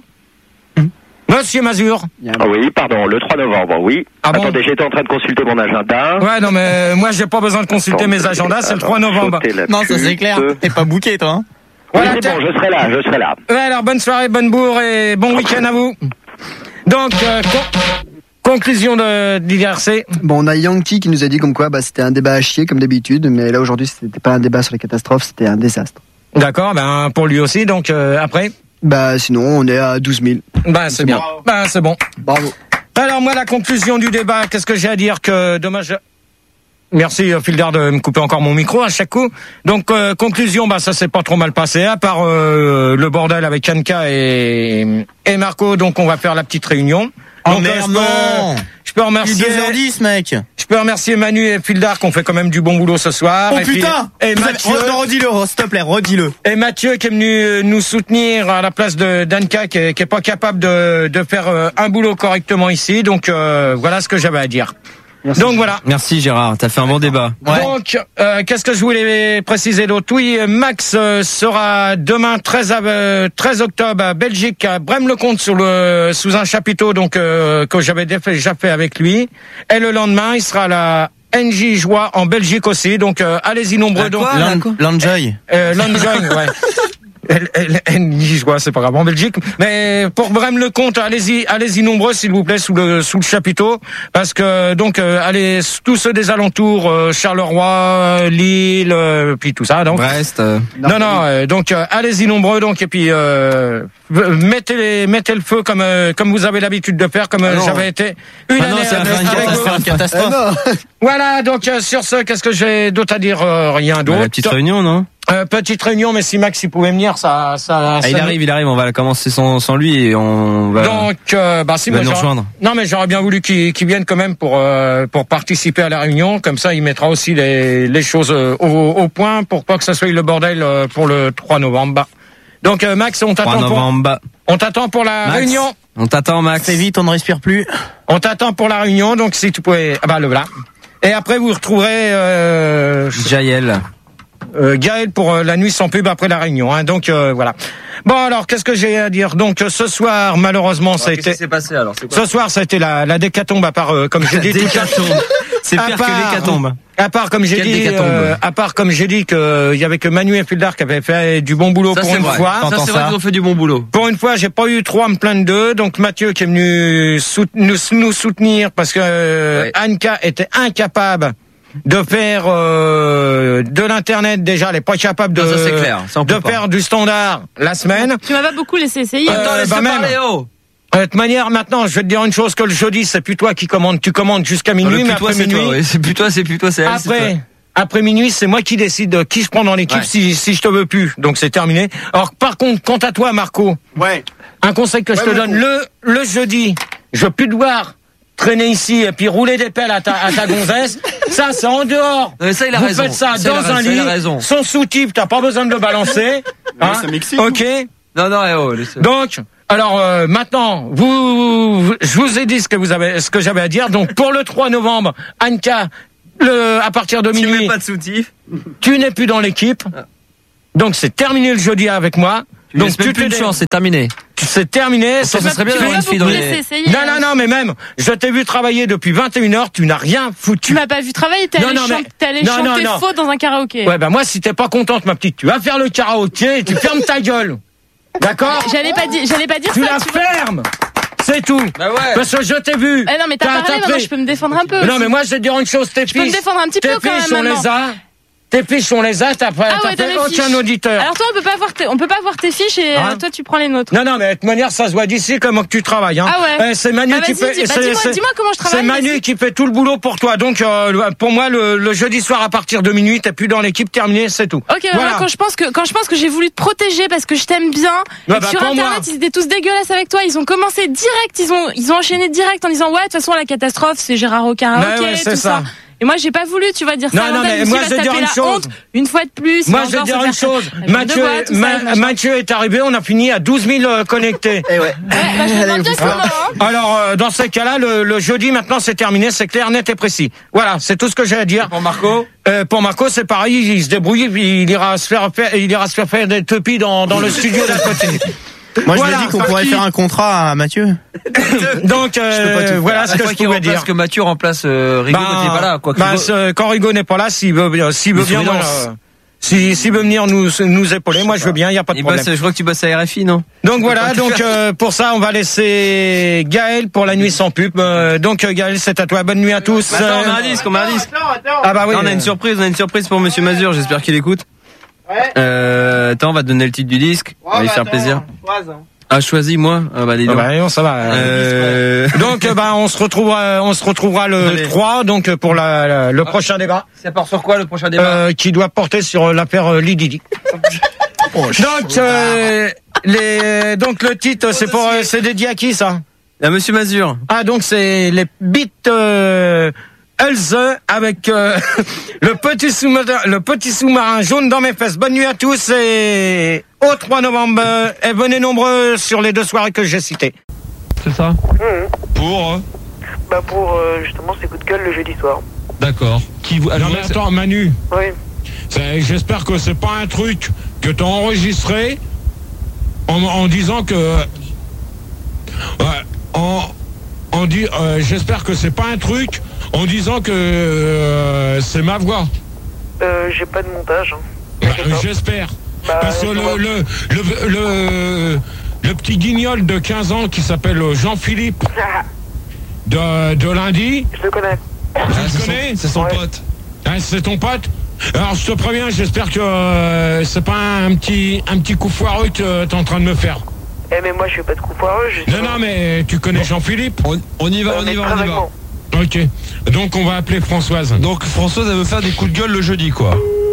Monsieur Mazur. Ah oui, pardon, le trois novembre, oui. Ah bon Attendez, j'étais en train de consulter mon agenda. Ouais, non, mais moi, j'ai pas besoin de consulter Attends, mes agendas, c'est le trois alors, novembre. sauter la Non, ça c'est pute. clair. T'es pas bouqué, toi. Hein. Oui, Voilà, c'est tiens. bon, je serai là, je serai là. Ouais, alors, bonne soirée, bonne bourre et bon week-end à vous. Donc, euh, con- conclusion de d'I R C. Bon, on a Yankee qui nous a dit comme quoi bah, c'était un débat à chier comme d'habitude, mais là aujourd'hui c'était pas un débat sur les catastrophes, c'était un désastre. D'accord, ben, pour lui aussi, donc, euh, après. Bah sinon on est à douze mille. Ben, c'est bien. Ben, c'est bon. Bravo. Alors, moi, la conclusion du débat, qu'est-ce que j'ai à dire que dommage. Merci, euh, Fildar, de me couper encore mon micro à chaque coup. Donc, euh, conclusion, bah, ça s'est pas trop mal passé, à part euh, le bordel avec Anka et, et Marco. Donc, on va faire la petite réunion. Oh Donc, euh, merde, je peux- non. Je peux Il est remercier. deux heures dix, mec. Je peux remercier Manu et Fildar qui ont fait quand même du bon boulot ce soir. Oh et puis- putain. et Vous avez- Mathieu, Re- non, redis-le, re- s'il te plaît, redis-le. et Mathieu qui est venu euh, nous soutenir à la place de d'Anka qui est, qui est pas capable de, de faire euh, un boulot correctement ici. Donc euh, voilà ce que j'avais à dire. Merci. Donc voilà. Merci Gérard, t'as fait un bon débat. Ouais. Donc, euh, qu'est-ce que je voulais préciser d'autre? Oui, Max euh, sera demain treize, av- euh, treize octobre à Belgique, à Braine-le-Comte, sur le, sous un chapiteau donc euh, que j'avais déjà fait avec lui. Et le lendemain, il sera à la N J Joie en Belgique aussi. Donc, euh, allez-y nombreux. Donc, Lan- Lanjoy. euh, Lanjoy, ouais. Elle, elle, elle, je vois, c'est pas grave en Belgique. Mais pour Braine-le-Comte, allez-y, allez-y nombreux, s'il vous plaît, sous le sous le chapiteau, parce que donc euh, allez tous ceux des alentours, euh, Charleroi, Lille, euh, puis tout ça. Donc Brest. euh, non, non. euh, donc euh, allez-y nombreux, donc et puis euh, mettez les, mettez le feu comme euh, comme vous avez l'habitude de faire, comme euh, Ah non. j'avais été une Ah non, année c'est avec- un- une avec catastrophe. vous. C'est une catastrophe. Voilà. Donc euh, sur ce, qu'est-ce que j'ai d'autre à dire? Euh, Rien bah, d'autre. la petite réunion, non Euh, petite réunion, mais si Max il pouvait venir, ça, ça. ah, ça Il me- arrive, il arrive, on va commencer sans, sans lui et on va... Donc, euh, bah si il va moi nous j'aurais- rejoindre. non mais j'aurais bien voulu qu'il qu'il vienne quand même pour euh, pour participer à la réunion. Comme ça, il mettra aussi les les choses euh, au, au point pour pas que ça soit le bordel euh, pour le trois novembre. Bah. Donc euh, Max, on trois t'attend pour novembre. on t'attend pour la Max, réunion. On t'attend, Max. C'est vite, on ne respire plus. On t'attend pour la réunion. Donc si tu pouvais, ah bah le voilà. Et après vous retrouverez euh, Jaël. euh, Gaël pour euh, la nuit sans pub après la réunion. Hein. Donc euh, voilà. Bon, alors, qu'est-ce que j'ai à dire? Donc, ce soir, malheureusement, Alors, ça a qu'est-ce été... qui s'est passé alors? C'est quoi Ce soir, ça a été la, la décatombe, à part, euh, comme j'ai dit... Décatombe. C'est à pire part- que l'hécatombe. À part, comme j'ai Quelle dit, décatombe euh, à part, comme j'ai dit, qu'il y avait que Manu et Fildar qui avaient fait du bon boulot Ça, pour c'est une vrai. fois. Ça, c'est vrai qu'ils ont fait du bon boulot. Pour une fois, j'ai pas eu trop à me plaindre d'eux. Donc Mathieu qui est venu sout- nous, nous soutenir parce que euh, Ouais. Anka était incapable de faire euh, de l'internet déjà, elle est pas capable de Non, ça, c'est clair. Ça, on peut de pas. faire du standard la semaine. Tu m'as pas beaucoup laissé essayer. Euh, Attends, laisse bah même. parler, oh. De toute manière, maintenant, je vais te dire une chose, que le jeudi, c'est plus toi qui commandes. Tu commandes jusqu'à Non, minuit, le mais plus toi, après c'est minuit, toi, oui. C'est plus toi, c'est plus toi, c'est elle, c'est après, toi. après minuit, c'est moi qui décide de qui je prends dans l'équipe Ouais. si, si je te veux plus. Donc c'est terminé. Alors par contre, quant à toi, Marco, Ouais. un conseil que je Ouais, te Marco. donne, le, le jeudi, je veux plus devoir traîner ici et puis rouler des pelles à ta, à ta gonzesse. Ça, c'est en dehors. Non, mais ça, il a Vous raison. faites ça, Ça, il a dans raison, un ça, il a lit, raison. sans sous-type, t'as pas besoin de le balancer. Hein, ça m'excite. ok. Non, non, eh oh, laisse. Donc, alors euh, maintenant, vous, vous- je vous ai dit ce que vous avez, ce que j'avais à dire. Donc pour le trois novembre, Anka, le, à partir de Tu mets minuit, pas de soutif. tu n'es plus dans l'équipe. Donc c'est terminé le jeudi avec moi. Tu Donc laisses même plus t'es- de chance, c'est terminé. C'est terminé. Ça, c'est- ça serait bien Tu d'avoir m'as une pas fille beaucoup dans laissé les... essayer. Non, non, non, mais même, je t'ai vu travailler depuis vingt et une heures, tu n'as rien Tu foutu. m'as pas vu travailler, t'es Non, allé, non, mais- chan- t'es allé non, non, chanter non. faux dans un karaoké. Ouais, bah moi, si t'es pas contente, ma petite, tu vas faire le karaoké et tu fermes ta gueule. D'accord? J'allais pas dire, j'allais pas dire Tu ça. la tu vois. fermes. C'est tout. Bah ouais. Parce que je t'ai vu. Eh non, mais t'as T'as- parlé, t'as maintenant pris- je peux me défendre un peu. Non, aussi. mais moi, je vais te dire une chose, tes peux me fiches. défendre un petit tes peu quand fiches, même on les maintenant. a. Tes fiches, on les a, t'as pas, Ah t'as ouais, t'as fait mes aucun fiches. auditeur. Alors toi, on peut pas voir tes, on peut pas voir tes fiches et Hein euh, toi, tu prends les nôtres. Non, non, mais de toute manière, ça se voit d'ici comment que tu travailles. Hein. Ah ouais. Eh, c'est Manu Bah qui vas-y, fait. dis- bah c'est- dis-moi- c'est- dis-moi comment je travaille, C'est Manu vas-y. qui fait tout le boulot pour toi. Donc, euh, pour moi, le, le jeudi soir à partir de minuit, t'es plus dans l'équipe, terminé, c'est tout. Ok, voilà. Quand je pense que quand je pense que j'ai voulu te protéger parce que je t'aime bien, Ouais, et que bah, sur pour internet moi. ils étaient tous dégueulasses avec toi, ils ont commencé direct, ils ont ils ont enchaîné direct en disant ouais de toute façon la catastrophe c'est Gérard au karaoké, Ouais, ouais, c'est tout ça. ça. Et moi j'ai pas voulu, tu vas dire Non, ça. à non, l'antenne, mais je me moi, suis je vais dit, dire taper une la chose. honte une fois de plus. Moi, et je vais encore dire se une faire- chose. la jambe de Mathieu, bois, tout ça, Ma- machin. Mathieu est arrivé, on a fini à douze mille euh, connectés. Eh ouais. Ouais, bah, je me demande bien comment. Hein. Alors, euh, dans ces cas-là, le, le jeudi, maintenant, c'est terminé, c'est clair, net et précis. Voilà, c'est tout ce que j'ai à dire. Pour Marco Euh, pour Marco, c'est pareil, il se débrouille, puis il ira se faire, faire- il ira se faire faire des tupis dans, dans le studio d'à côté. Moi, je Voilà, lui ai dit qu'on par pourrait qui faire un contrat à Mathieu. Donc, euh, voilà ce que je pouvais dire. Parce que Mathieu remplace euh, Rigaud quand il est pas là. Quoi. bah, Rigaud- ce- quand Rigaud n'est pas là, s'il veut, bien- s'il veut Il bien, se moi, relance. euh, si- s'il veut venir nous, nous épauler, moi je veux bien, il y a pas de Il problème. bosse, je crois que tu bosses à R F I, non? Donc voilà, donc euh, pour ça, on va laisser Gaël pour la nuit sans pub. Euh, donc euh, Gaël, c'est à toi. Bonne nuit à tous. Attends, on a un Euh, disque, on a un disque. Ah bah oui. Non, on a euh, une surprise, on a une surprise pour Monsieur Mazur. J'espère qu'il écoute. Euh, attends, on va te donner le titre du disque. On va lui faire plaisir. Ah, choisis moi. Ah bah dis Ah donc. bah, non, ça va. Euh... Donc euh, bah on se retrouvera, on se retrouvera le Allez. trois, donc euh, pour la, la- le prochain débat. Ça part sur quoi le prochain débat? Euh, qui doit porter sur l'affaire euh, Lididi. donc euh, les, donc le titre, c'est pour, euh, c'est dédié à qui ça? À Monsieur Mazur. Ah donc c'est les beats euh, Elze avec euh, le petit sous-marin, le petit sous-marin jaune dans mes fesses. Bonne nuit à tous et au trois novembre euh, et venez nombreux sur les deux soirées que j'ai citées. C'est ça? Pour euh, Bah pour euh, justement ces coups de gueule le jeudi soir. D'accord. Qui vous... Non alors, mais attends, Manu, Oui. c'est- j'espère que c'est pas un truc que t'as enregistré en, en disant que... Ouais, en, en dit, euh, j'espère que c'est pas un truc en disant que euh, c'est ma voix. Euh, j'ai pas de montage. Hein. Bah, j'espère. Bah, Parce que je le, vois. le, le, le, le petit guignol de quinze ans qui s'appelle Jean-Philippe de, de lundi, Je le connais. tu le connais? C'est son Ouais. pote. Ah, c'est ton pote? Alors je te préviens, j'espère que euh, c'est pas un petit, un petit coup foireux que t'es en train de me faire. Eh mais moi je fais pas de coup foireux. Je Non, non, mais tu connais Jean-Philippe? On, on y va, Euh, on mais y va, très on y va. vaguement. Ok. Donc on va appeler Françoise. Donc Françoise, elle veut faire des coups de gueule le jeudi, quoi.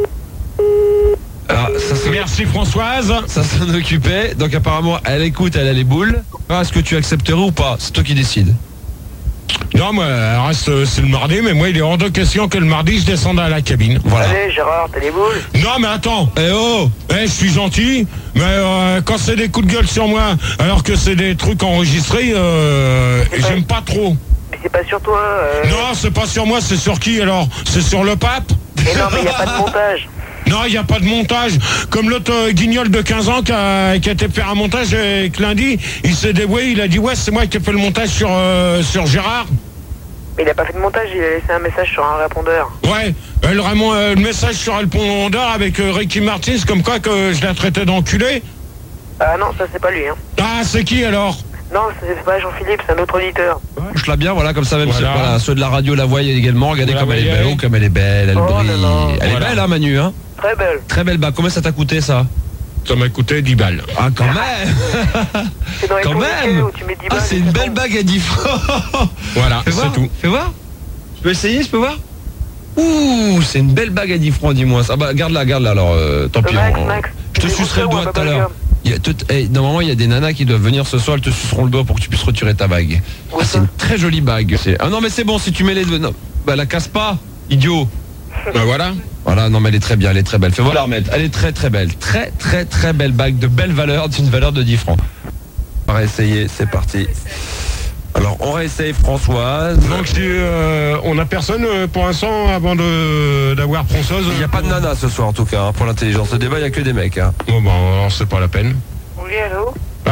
Alors, ça se... Merci Françoise. Ça s'en occupait, donc apparemment elle écoute, elle a les boules. Ah, est-ce que tu accepterais ou pas? C'est toi qui décides. Non, mais elle reste, euh, c'est le mardi, mais moi il est hors de question que le mardi je descende à la cabine. Voilà. Allez Gérard, t'as les boules. Non, mais attends. Eh oh, Eh, je suis gentil, mais euh, quand c'est des coups de gueule sur moi, alors que c'est des trucs enregistrés, euh, j'aime pas trop. Mais c'est pas sur toi. Euh... Non, c'est pas sur moi, c'est sur qui alors? C'est sur le pape? Mais non mais y a pas de montage. Non, Non, il n'y a pas de montage. Comme l'autre euh, guignol de quinze ans qui a, qui a été faire un montage et que lundi, il s'est dévoué, il a dit ouais, c'est moi qui ai fait le montage sur, euh, sur Gérard. Mais il a pas fait de montage, il a laissé un message sur un répondeur. Ouais, euh, le, Raymond, euh, le message sur le répondeur avec euh, Ricky Martin, comme quoi que je l'ai traité d'enculé. Ah non, ça c'est pas lui. Hein. Ah, c'est qui alors? Non, c'est pas Jean-Philippe, c'est un autre auditeur. Je la bien, voilà, comme ça, même Voilà. ceux, voilà, ceux de la radio la voient également. Regardez Vous la comme elle est voyez. belle, oh, comme elle est belle, elle Oh brille. là là. Elle Voilà. est belle, hein, Manu, hein? Très belle. Très belle bague. Combien ça t'a coûté, ça? Ça m'a coûté dix balles. Ah, quand même! C'est dans les Quand tourniquets même où tu mets dix Ah, balles c'est et une ça belle tombe. bague à dix francs! Voilà, Fais c'est voir, tout. fais voir. Je peux essayer, je peux voir? Ouh, c'est une belle bague à dix francs, dis-moi. Ah bah, garde-la, garde-la, alors, euh, tant Euh, pis. Max, on- Max, Je te tu sucerai le veux doigt ou un tout à l'heure. bubblegum? Il y a tout- eh, normalement, il y a des nanas qui doivent venir ce soir, elles te suceront le doigt pour que tu puisses retirer ta bague. Où Ah, ça c'est une très jolie bague. C'est- Ah non, mais c'est bon, si tu mets les deux. Non, bah la casse pas, idiot. Ben voilà. Voilà, non, mais elle est très bien, elle est très belle. Fais voir la remettre. Elle est très très belle. Très très très belle bague de belle valeur, d'une valeur de dix francs. On va essayer, c'est parti. Alors, on réessaye Françoise. Donc si euh, on a personne euh, pour l'instant avant de d'avoir Françoise. Il n'y a pas de nana ce soir en tout cas, hein, pour l'intelligence de débat, il n'y a que des mecs. Hein. Bon ben alors, c'est pas la peine. Oui, allô?